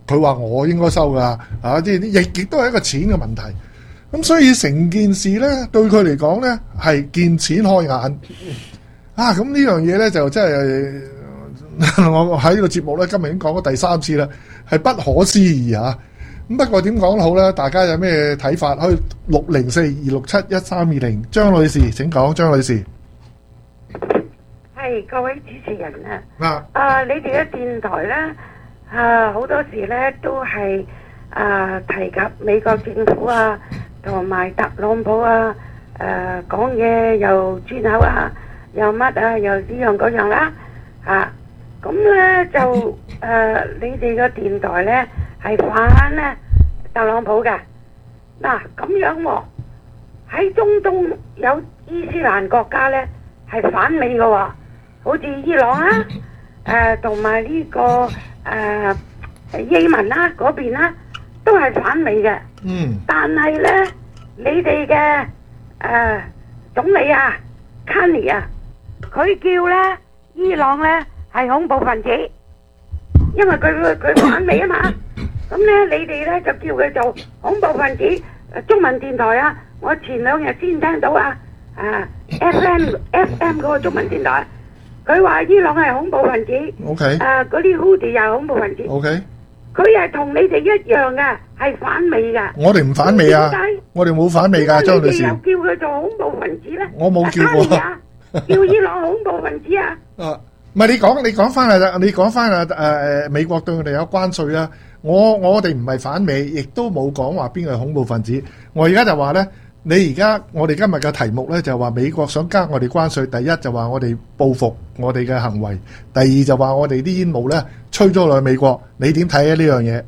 佢話我應該收㗎，啊，即係亦亦都係一個錢嘅問題。咁所以成件事咧，對佢嚟講咧係見錢開眼啊！咁呢樣嘢咧就真係我喺呢個節目咧，今日已經講咗第三次啦，係不可思議啊！咁不過點講都好咧，大家有咩睇法？可以六零四二六七一三二零，張女士請講，張女士。 係各位主持人啊！ 啊， 啊，你哋嘅電台咧，啊好多時咧都係啊提及美國政府啊，同埋特朗普啊，誒講嘢又轉口啊，又乜啊，又呢樣嗰樣啦，啊，咁咧就誒你哋嘅電台咧係反咧特朗普嘅，嗱咁樣喎，喺中東有伊斯蘭國家咧係反美嘅喎。好似伊朗啦，誒同埋呢個誒也門啦嗰邊啦，都係反美嘅。 嗯。 但係咧，你哋嘅誒總理啊，卡尼啊，佢叫咧伊朗咧係恐怖分子，因為佢佢佢反美啊嘛。咁咧，你哋咧就叫佢做恐怖分子。中文電台啊，我前兩日先聽到啊，啊 F M F M 嗰個中文電台。佢話伊朗係恐怖分子 ，OK， 誒嗰啲 Houthi 又係恐怖分子 ，OK， 佢係同你哋一樣嘅，係反美㗎。 我哋唔反美啊，我哋冇反美㗎，張女士。 你又叫佢做恐怖分子咧？ 我冇叫過。 叫伊朗恐怖分子啊？ 啊，唔係你講，你講翻啊，你講翻啊，誒誒，美國對我哋有關稅啦。我我哋唔係反美，亦都冇講話邊個係恐怖分子。我而家就話咧。你而家我哋今日嘅題目咧就話美國想加我哋關稅，第一就話我哋報復我哋嘅行為，第二就話我哋啲煙霧咧吹咗落去美國，你點睇啊呢樣嘢？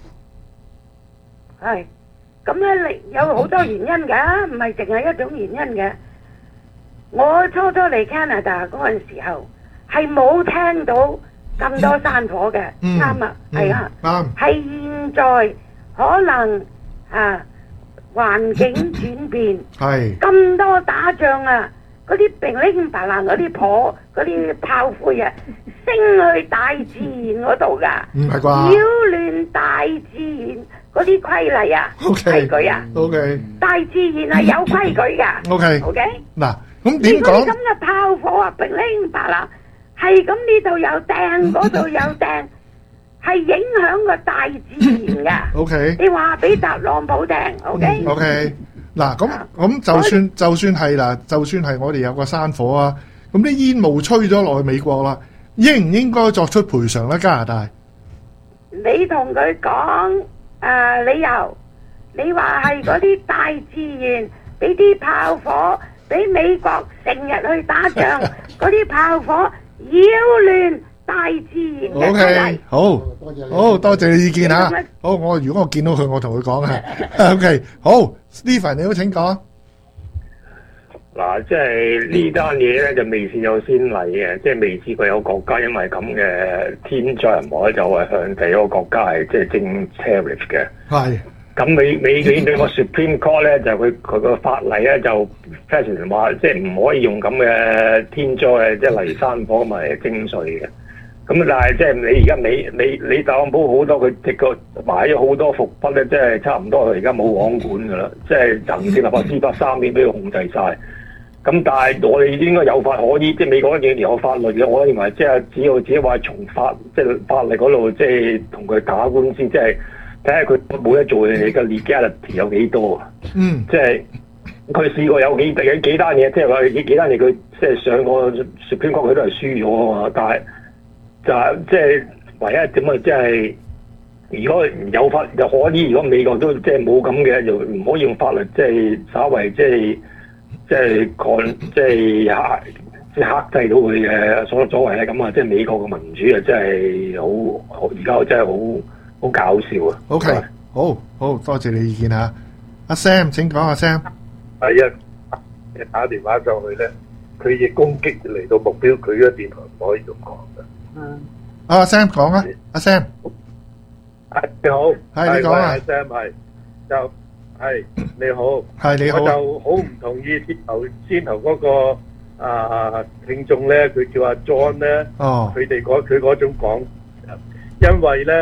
係，咁咧你有好多原因㗎，唔係淨係一種原因嘅。我初初嚟 Canada 嗰陣時候係冇聽到咁多山火嘅，啱啊，係啊， 啱， 係現在可能啊。環境轉變， 係咁多打仗啊！嗰啲乒鈴白蘭嗰啲火嗰啲炮灰啊，升去大自然嗰度噶， 唔係啩？ 擾亂大自然嗰啲規例啊，規矩啊 ，OK， 大自然係有規矩噶 ，OK，OK， 嗱，咁點講？ 如果你咁嘅炮火啊，乒鈴白蘭，係咁呢度有掟，嗰度有掟。係影響個大自然噶。 O K。 你話俾特朗普聽 ，O K。 O K。嗱，咁咁就算就算係啦，就算係我哋有個山火啊，咁啲煙霧吹咗落去美國啦，應唔應該作出賠償咧？加拿大？ 你同佢講誒理由，你話係嗰啲大自然俾啲炮火，俾美國成日去打仗，嗰啲炮火擾亂。大自然嘅 O K， 好，好多謝你意見啊！好，我如果我見到佢，我同佢講啊。O K， 好 ，Stephen 你好，請講。 嗱，即係呢單嘢咧就未先有先例嘅，即係未試過有國家因為咁嘅天災人禍咧，就係向第一個國家係即係徵 tariff 嘅。 係。 咁美美美美國 Supreme Court 咧就佢佢個法例咧就 fashion 話，即係唔可以用咁嘅天災，即係例如山火咁嚟徵稅嘅。咁但係即係你而家美美你特朗普好多佢直個買咗好多伏筆咧，即係差唔多佢而家冇網管噶啦，即係行政立法司法三面俾佢控制晒。咁但係我哋應該有法可依，即係美國一樣有法律嘅，我認為即係只要自己話從法即係法例嗰度，即係同佢打官司，即係睇下佢冇得做嘅 legality 有幾多啊？ 嗯， 即係佢試過有幾幾幾單嘢，即係話幾幾單嘢佢即係上個 Supreme Court佢都係輸咗啊嘛，但係。就係即係唯一點啊！即係如果有法就可以，如果美國都即係冇咁嘅，就唔可以用法律即係稍為即係即係抗即係克即係克制到佢嘅所作為咧。咁啊，即係美國嘅民主啊，真係好而家真係好好搞笑啊 ！OK，好好多謝你意見啊！阿 Sam 請講，阿 Sam。 第一，你打電話上去咧，佢亦攻擊嚟到目標，佢嘅電台唔可以咁講嘅。 嗯，阿 Sam 講啊，阿 Sam， 你好， 係你講啊， 阿 Sam 係就係你好， 係你好， 我就好唔同意先頭先頭嗰個啊聽眾咧，佢叫阿 John 咧， 哦， 佢哋嗰佢嗰種講，因為咧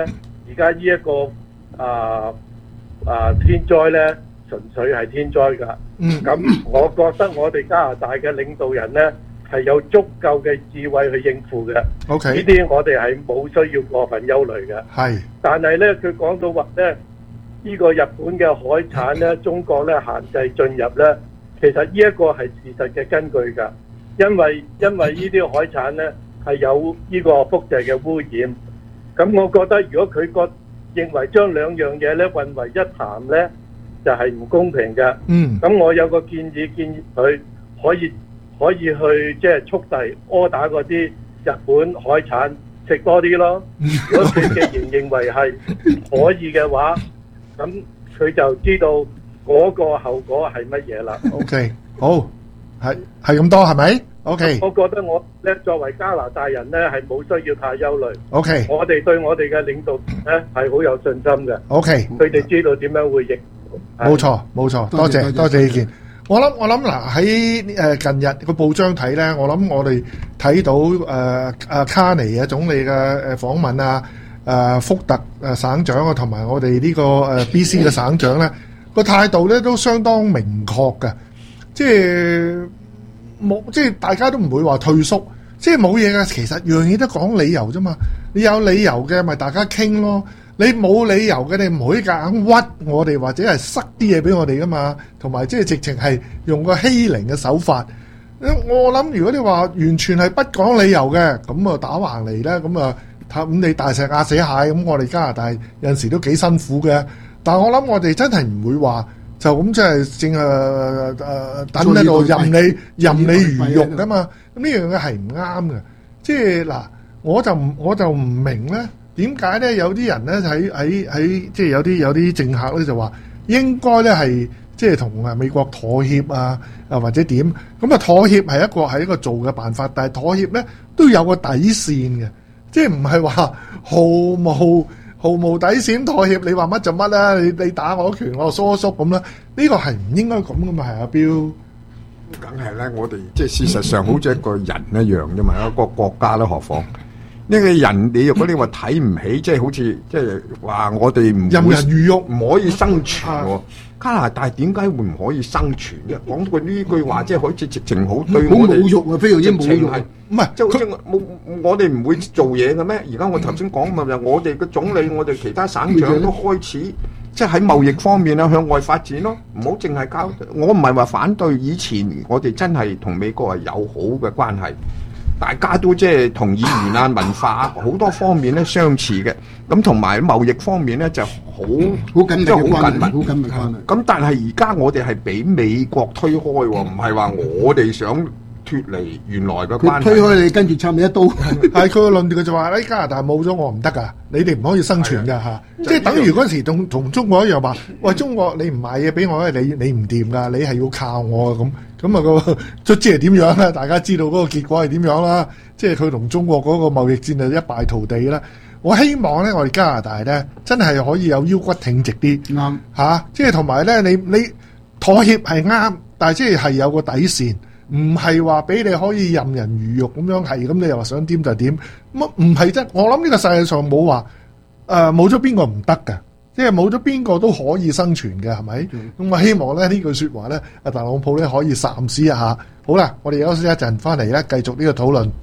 而家呢一個啊啊天災咧，純粹係天災㗎。 嗯， 咁我覺得我哋加拿大嘅領導人咧係有足夠嘅智慧去應付嘅。 OK， 呢啲我哋係冇需要過分憂慮嘅。 係， 但係咧，佢講到話咧，呢個日本嘅海產咧，中國咧限制進入咧，其實呢一個係事實嘅根據㗎。因為因為呢啲海產咧係有呢個輻射嘅污染。咁我覺得如果佢覺認為將兩樣嘢咧混為一談咧，就係、是、唔公平嘅。 嗯。 咁我有個建議，建議佢可以可以去即係速遞柯打嗰啲日本海產食多啲咯。如果佢既然認為係可以嘅話，咁佢就知道嗰個後果係乜嘢啦。 OK， 好，係係咁多係咪 ？OK， 我覺得我咧作為加拿大人咧係冇需要太憂慮。 OK， 我哋對我哋嘅領導咧係好有信心嘅。 OK， 佢哋知道點樣會應付。 冇錯冇錯，多謝多謝意見。我諗我諗嗱喺誒近日個報章睇咧，我諗我哋睇到誒誒卡尼嘅總理嘅誒訪問啊，誒福特誒省長啊，同埋我哋呢個誒 B C 嘅省長咧個態度咧都相當明確嘅，即係冇即係大家都唔會話退縮，即係冇嘢嘅。其實樣嘢都講理由啫嘛，你有理由嘅咪大家傾咯。你冇理由嘅，你唔可以夾硬屈我哋，或者係塞啲嘢俾我哋噶嘛。同埋即係直情係用個欺凌嘅手法。我諗如果你話完全係不講理由嘅，咁啊打橫嚟咧，咁啊咁你大石壓死蟹，咁我哋加拿大有陣時都幾辛苦嘅。但係我諗我哋真係唔會話就咁即係正係誒等喺度任你任你魚肉噶嘛。咁呢樣嘢係唔啱嘅。即係嗱，我就唔我就唔明咧。點解咧？有啲人咧喺喺喺即係有啲有啲政客咧就話應該咧係即係同啊美國妥協啊啊或者點咁啊？妥協係一個係一個做嘅辦法，但係妥協咧都有個底線嘅，即係唔係話毫無毫無底線妥協，你話乜就乜啦，你你打我拳我疏縮咁啦，呢個係唔應該咁噶嘛，係阿標。 梗係咧，我哋即係事實上好似一個人一樣啫嘛，一個國家啦，何況？呢個人你如果你話睇唔起，即係好似即係話我哋唔任人魚肉， 唔可以生存喎。加拿大點解會唔可以生存嘅？講過呢句話，即係好似直情好對我哋好侮辱啊！非常之侮辱。 唔係，即係好似冇我哋唔會做嘢嘅咩？而家我頭先講咪就我哋嘅總理，我哋其他省長都開始即係喺貿易方面啊向外發展咯。唔好淨係交，我唔係話反對，以前我哋真係同美國係友好嘅關係。大家都即係同語言啊、文化啊好多方面咧相似嘅，咁同埋貿易方面咧就好好緊密嘅關係， 好緊密關係。 咁但係而家我哋係俾美國推開喎，唔係話我哋想脫離原來嘅關係。 推開你跟住插你一刀， 係佢個論調就話喺加拿大冇咗我唔得㗎，你哋唔可以生存㗎嚇，即係等於嗰陣時同同中國一樣話，喂中國你唔賣嘢俾我咧，你你唔掂㗎，你係要靠我咁。咁啊個卒之係點樣咧？大家知道嗰個結果係點樣啦？即係佢同中國嗰個貿易戰就一敗塗地啦。我希望咧，我哋加拿大咧真係可以有腰骨挺直啲，啱嚇。即係同埋咧，你你妥協係啱，但係即係係有個底線，唔係話俾你可以任人魚肉咁樣係咁，你又話想點就點。乜唔係啫？我諗呢個世界上冇話誒冇咗邊個唔得㗎。即係冇咗邊個都可以生存嘅，係咪？咁、嗯、我希望咧呢句説話咧，阿特朗普咧可以三思一下。好啦，我哋休息一陣，翻嚟咧繼續呢個討論。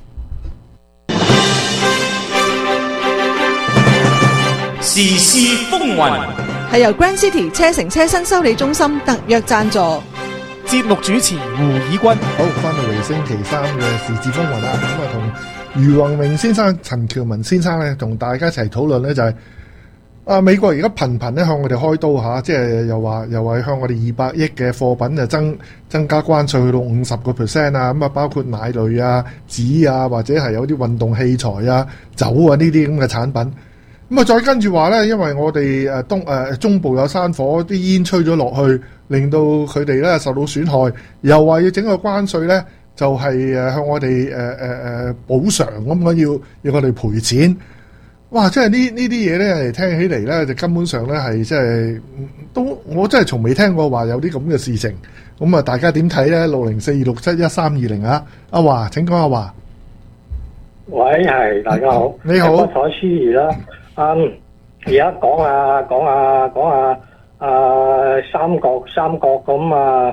時事風雲係由 Grand City 車城車新修理中心特約贊助。 節目主持胡以軍。 好，翻到嚟星期三嘅時事風雲啦。咁啊，同余宏明先生、陳橋文先生咧，同大家一齊討論咧就係、是。啊！美國而家頻頻咧向我哋開刀嚇，即係又話又話向我哋二百億嘅貨品就增增加關稅去到五十個 percent 啊！咁啊，包括奶類啊、紙啊，或者係有啲運動器材啊、酒啊呢啲咁嘅產品。咁啊，再跟住話咧，因為我哋誒東誒中部有山火，啲煙吹咗落去，令到佢哋咧受到損害，又話要整個關稅咧，就係誒向我哋誒誒誒補償咁樣，要要我哋賠錢。哇！即係呢呢啲嘢咧，聽起嚟咧就根本上咧係即係都我真係從未聽過話有啲咁嘅事情。咁啊，大家點睇咧？六零四二六七一三二零啊，阿華請講阿華。 喂，係大家好， 你好， 不妥思議啦。嗯， 而家講下講下講下啊三角三角咁啊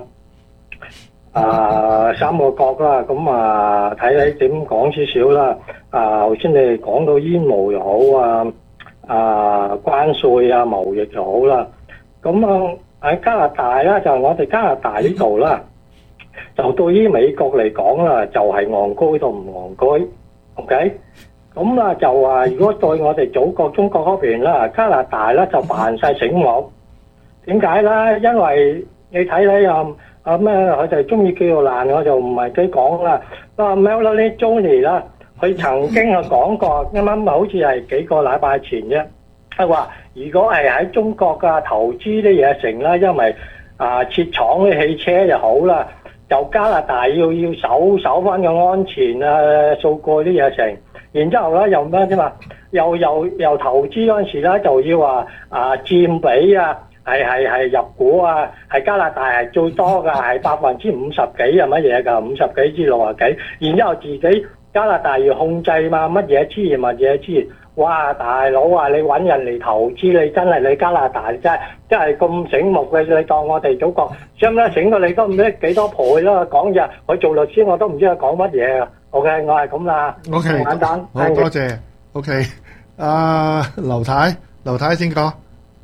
啊三個角啦，咁啊睇睇點講少少啦。啊頭先你哋講到煙霧又好啊，啊關稅啊貿易就好啦。咁啊喺加拿大啦，就我哋加拿大呢度啦，就對於美國嚟講啦，就係戇居到唔戇居 ，OK？咁啊就話如果對我哋祖國中國嗰邊啦，加拿大咧就扮晒醒目。點解咧？因為你睇睇啊啊咩，佢就中意叫做爛，我就唔係幾講啦。啊 Melanie Jolie 啦，佢曾經啊講過，啱啱好似係幾個禮拜前啫，係話如果係喺中國嘅投資啲嘢成啦，因為啊設廠啲汽車就好啦，就加拿大要要守守翻個安全啊數據啲嘢成。然之後咧又咩啫嘛？又又又投資嗰陣時咧就要話啊佔比啊，係係係入股啊，係加拿大係最多㗎，係百分之五十幾啊乜嘢㗎，五十幾至六啊幾。然之後自己加拿大要控制嘛，乜嘢資源乜嘢資源。哇！大佬啊，你揾人嚟投資，你真係你加拿大真係真係咁醒目嘅，你當我哋祖國將咧醒到你都唔知幾多倍啦。講嘢佢做律師我都唔知佢講乜嘢啊。OK， 我係咁啦。 OK， 簡單。 好多謝。OK， 阿劉太，劉太先講。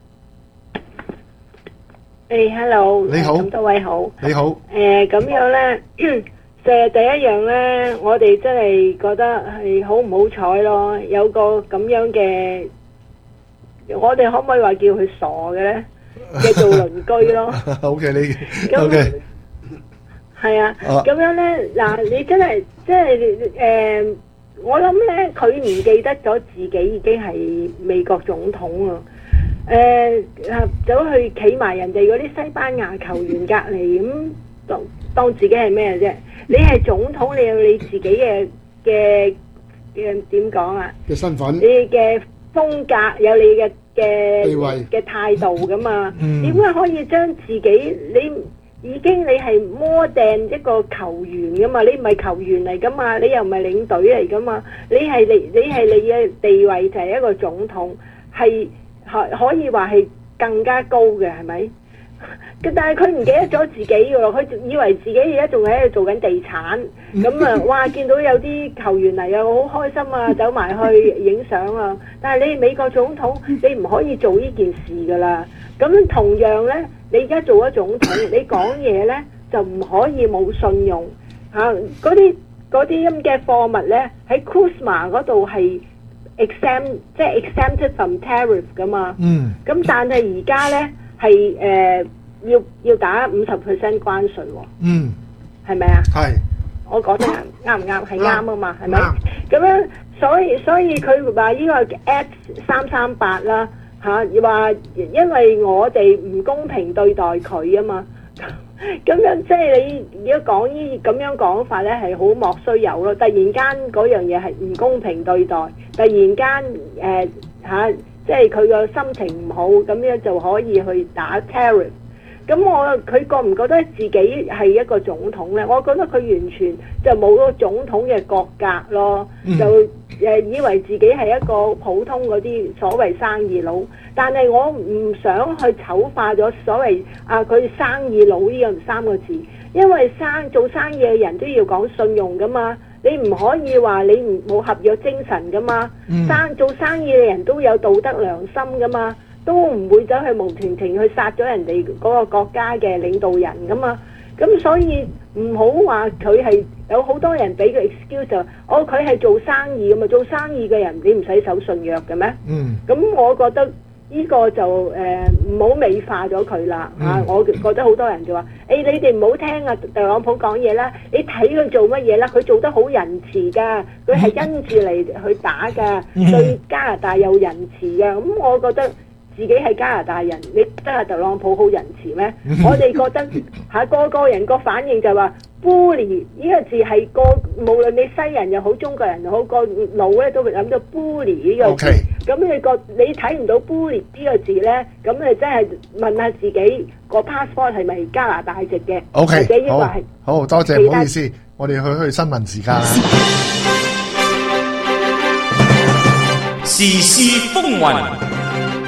誒，hello， 你好， 咁多位好。 你好。 誒，咁樣咧，就係第一樣咧，我哋真係覺得係好唔好彩咯，有個咁樣嘅，我哋可唔可以話叫佢傻嘅咧？嘅做鄰居咯。 OK， 你 OK。 係啊，咁樣咧，嗱，你真係即係誒，我諗咧，佢唔記得咗自己已經係美國總統啊！誒、呃，走去企埋人哋嗰啲西班牙球員隔離咁，當當自己係咩啫？你係總統，你有你自己嘅嘅嘅點講啊？ 嘅身份， 你嘅風格，有你嘅嘅地位嘅態度噶嘛？ 嗯點解可以將自己你？已經你係more than一個球員噶嘛，你唔係球員嚟噶嘛，你又唔係領隊嚟噶嘛，你係你你係你嘅地位就係一個總統，係可可以話係更加高嘅，係咪？但係佢唔記得咗自己噶咯，佢以為自己而家仲喺度做緊地產，咁啊，哇！見到有啲球員嚟啊，好開心啊，走埋去影相啊。但係你美國總統，你唔可以做呢件事噶啦。咁同樣呢，你而家做咗總統，你講嘢呢就唔可以冇信用嚇。嗰啲嗰啲咁嘅貨物呢，喺 Kuzma 嗰度係 exempt， 即係 exempted from tariff 噶嘛。嗯。咁但係而家呢係誒。呃要要打五十 percent 關稅喎， 嗯， 係咪啊？ 係， 我講得啱唔啱？係啱啊嘛，係咪？咁樣，所以所以佢話呢個 Act 三三八啦嚇，話因為我哋唔公平對待佢啊嘛，咁樣即係你如果講呢咁樣講法咧，係好莫須有咯。突然間嗰樣嘢係唔公平對待，突然間誒嚇，即係佢個心情唔好，咁樣就可以去打 tariff。咁我佢覺唔覺得自己係一個總統呢？我覺得佢完全就冇個總統嘅國格咯，嗯、就誒以為自己係一個普通嗰啲所謂生意佬。但係我唔想去醜化咗所謂啊佢生意佬呢個三個字，因為生做生意嘅人都要講信用噶嘛，你唔可以話你唔冇合約精神噶嘛，嗯、生做生意嘅人都有道德良心噶嘛。都唔會走去無端端去殺咗人哋嗰個國家嘅領導人噶嘛，咁所以唔好話佢係有好多人俾個 excuse 就，哦佢係做生意咁啊，做生意嘅人你唔使守信約嘅咩？嗯，咁我覺得呢個就誒唔好美化咗佢啦嚇，我覺得好多人就話，誒、欸、你哋唔好聽啊特朗普講嘢啦，你睇佢做乜嘢啦，佢做得好仁慈噶，佢係因住嚟去打噶，嗯、對加拿大有仁慈噶，咁我覺得。自己係加拿大人，你真係特朗普好仁慈咩？我哋覺得嚇個個人個反應就話 bully 呢個字係個無論你西人又好中國人又好個腦咧都會諗到 bully 呢個字。咁、okay. 你個你睇唔到 bully 呢個字咧，咁你真係問下自己個 passport 係咪加拿大籍嘅？OK， 或者應該係好，好多謝，唔好意思，我哋去去新聞時間。 時事風雲。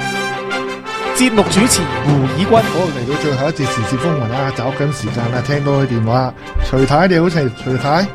節目主持胡以軍。 好，嚟到最後一節時事風雲啦，找緊時間啦，聽到佢電話，徐太你好，徐徐太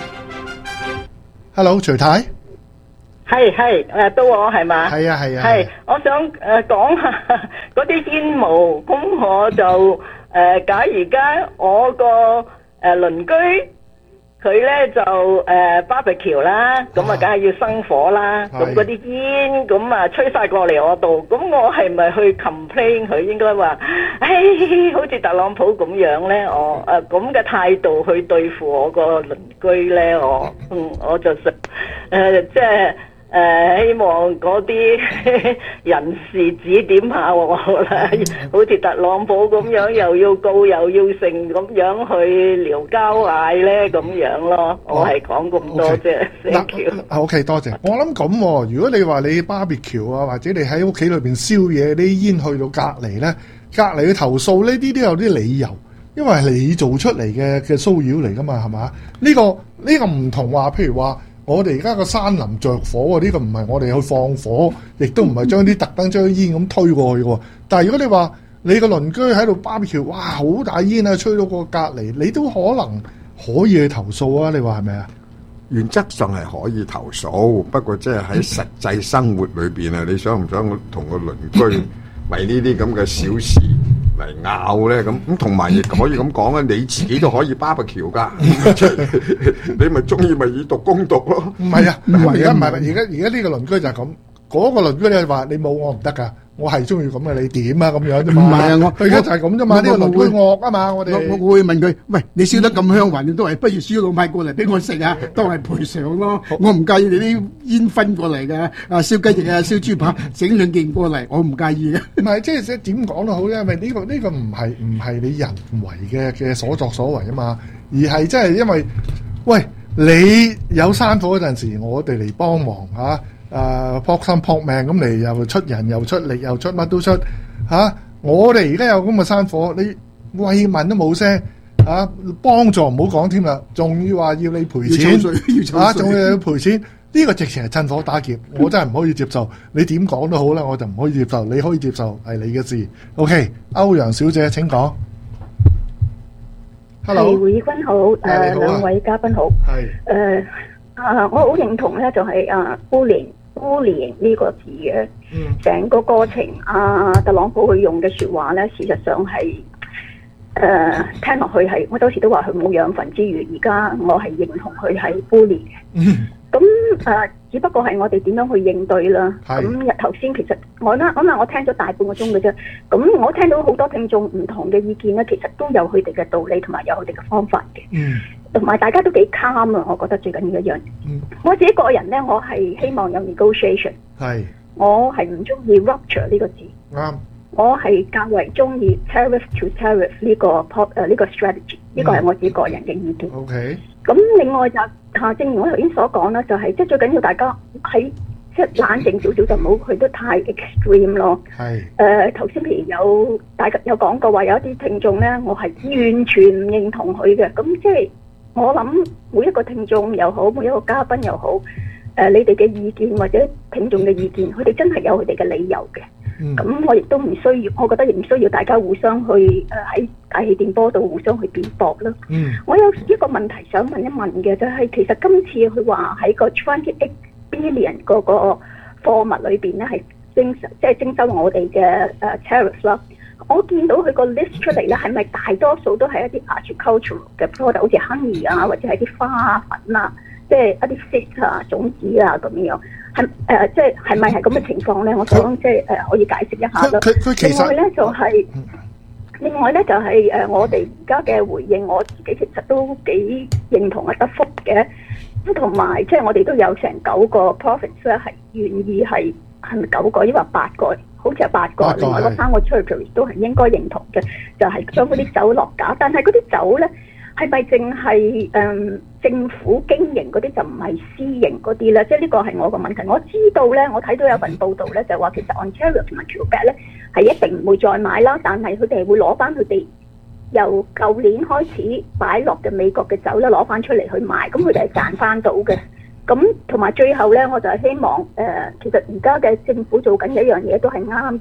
，Hello， 徐太， 係係誒，到我係嘛？ 係啊係啊， 係，我想誒講下嗰啲煙霧，咁我就誒、呃，假如而家我個誒鄰居。佢咧就誒 barbecue 啦，咁啊梗係要生火啦，咁嗰啲煙咁啊吹晒過嚟我度，咁我係咪去 complain 佢？應該話，誒好似特朗普咁樣咧，我誒咁嘅態度去對付我個鄰居咧，我嗯我就想誒即係。誒、呃，希望嗰啲人士指點下我啦，好似特朗普咁樣，又要告又要成咁樣去撩交嗌咧，咁樣咯。我係講咁多啫。Thank you。 OK， 多謝。我諗咁、哦，如果你話你 barbecue 啊，或者你喺屋企裏邊燒嘢，啲煙去到隔離咧，隔離去投訴呢啲都有啲理由，因為係你做出嚟嘅嘅騷擾嚟噶嘛，係嘛？呢、呢個呢、呢個唔同話，譬如話。我哋而家個山林着火喎，呢個唔係我哋去放火，亦都唔係將啲特登將煙咁推過去喎。但係如果你話你個鄰居喺度 barbecue，哇，好大煙啊，吹到個隔離，你都可能可以去投訴啊？你話係咪啊？ 原則上係可以投訴，不過即係喺實際生活裏邊啊，你想唔想同個鄰居為呢啲咁嘅小事嚟拗咧？咁咁同埋亦可以咁講啊，你自己都可以 barbecue 噶，你咪中意咪以毒攻毒咯。 唔係啊，而家唔係，而家而家呢個鄰居就係咁，嗰、那個鄰居你話你冇我唔得噶。我係中意咁嘅，你點啊咁樣啫嘛？唔係啊，我佢而家就係咁啫嘛。呢個鄰居惡啊嘛，我哋我我會問佢：喂，你燒得咁香雲，你都係不如燒老米過嚟俾我食啊，當係賠償咯。我唔介意你啲煙熏過嚟嘅，啊燒雞翼啊、燒豬扒，整兩件過嚟，我唔介意嘅。 唔係即係點講都好咧，因為呢個呢個唔係唔係你人為嘅嘅所作所為啊嘛，而係真係因為喂你有山火嗰陣時，我哋嚟幫忙嚇。誒撲心撲命咁嚟，又出人又出力又出乜都出嚇、啊！我哋而家有咁嘅山火，你慰問都冇聲嚇，幫助唔好講添啦，仲要話要你賠錢嚇，仲要，要賠錢，呢、呢個直情係趁火打劫，我真係唔可以接受。你點講都好啦，我就唔可以接受。你可以接受係你嘅事。OK， 歐陽小姐請講。Hello， 胡以軍好，誒、呃、兩位嘉賓好。係誒啊，我好認同咧，就係啊 bullying。bullying 呢個字嘅，成、嗯、個過程啊，特朗普佢用嘅説話咧，事實上係誒、呃、聽落去係，我當時都話佢冇養分之餘，而家我係認同佢係 bully 嘅。咁誒、嗯呃，只不過係我哋點樣去應對啦。咁日頭先其實我咧，咁啊，我聽咗大半個鐘嘅啫。咁我聽到好多聽眾唔同嘅意見咧，其實都有佢哋嘅道理同埋有佢哋嘅方法嘅。嗯。同埋大家都幾 calm 啊，我覺得最緊要一樣。嗯，我自己個人咧，我係希望有 negotiation。係。我係唔中意 rupture 呢個字。啱。我係較為中意 tariff to tariff 呢個 pop 誒呢個 strategy，呢個係我自己個人嘅意見。OK。咁另外就嚇，正如我頭先所講啦，就係即係最緊要大家喺即係冷靜少少，就唔好去得太 extreme 咯。係。誒頭先譬如有大家有講過話，有一啲聽眾咧，我係完全唔認同佢嘅，咁即係。我諗每一個聽眾又好，每一個嘉賓又好，誒、呃，你哋嘅意見或者聽眾嘅意見，佢哋真係有佢哋嘅理由嘅。咁、嗯、我亦都唔需要，我覺得亦唔需要大家互相去誒喺大氣電波度互相去辯駁啦。嗯，我有一個問題想問一問嘅，就係、是、其實今次佢話喺個twenty-eight billion 嗰個貨物裏邊咧，係徵即係徵收我哋嘅誒 tariff 啦。我見到佢個 list 出嚟咧，係咪大多數都係一啲 agricultural 嘅 product， 好似 honey 啊，或者係啲花粉啊，即係一啲 seed 啊、種子啊咁樣，係誒、呃，即係係咪係咁嘅情況咧？我想即係誒可以解釋一下啦。另外咧就係、是，另外咧就係、是、誒、呃、我哋而家嘅回應，我自己其實都幾認同係德福嘅，咁同埋即係我哋都有成九個 province 咧係願意係係咪九個，抑或八個？好似係八個，八個另外嗰三個 territory 都係應該認同嘅，就係、是、將嗰啲酒落架。但係嗰啲酒咧，係咪淨係誒政府經營嗰啲，就唔係私營嗰啲咧？即係呢個係我個問題。我知道咧，我睇到有份報道咧，就話其實 Ontario 同埋 Quebec 咧係一定唔會再買啦，但係佢哋會攞翻佢哋由舊年開始擺落嘅美國嘅酒咧攞翻出嚟去賣，咁佢哋係賺翻到嘅。咁同埋最後咧，我就係希望誒、呃，其實而家嘅政府做緊一樣嘢都係啱嘅，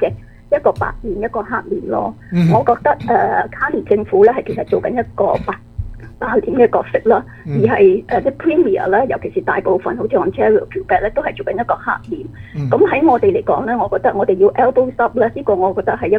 一個白面一個黑面咯。 嗯我覺得誒、呃、卡尼政府咧係其實做緊一個白白臉嘅角色啦， 嗯而係誒啲 Premier 咧，尤其是大部分好似 Ontario、Quebec 咧，都係做緊一個黑臉。 嗯咁喺、我哋嚟講咧，我覺得我哋要 elbows up 咧，呢個我覺得係一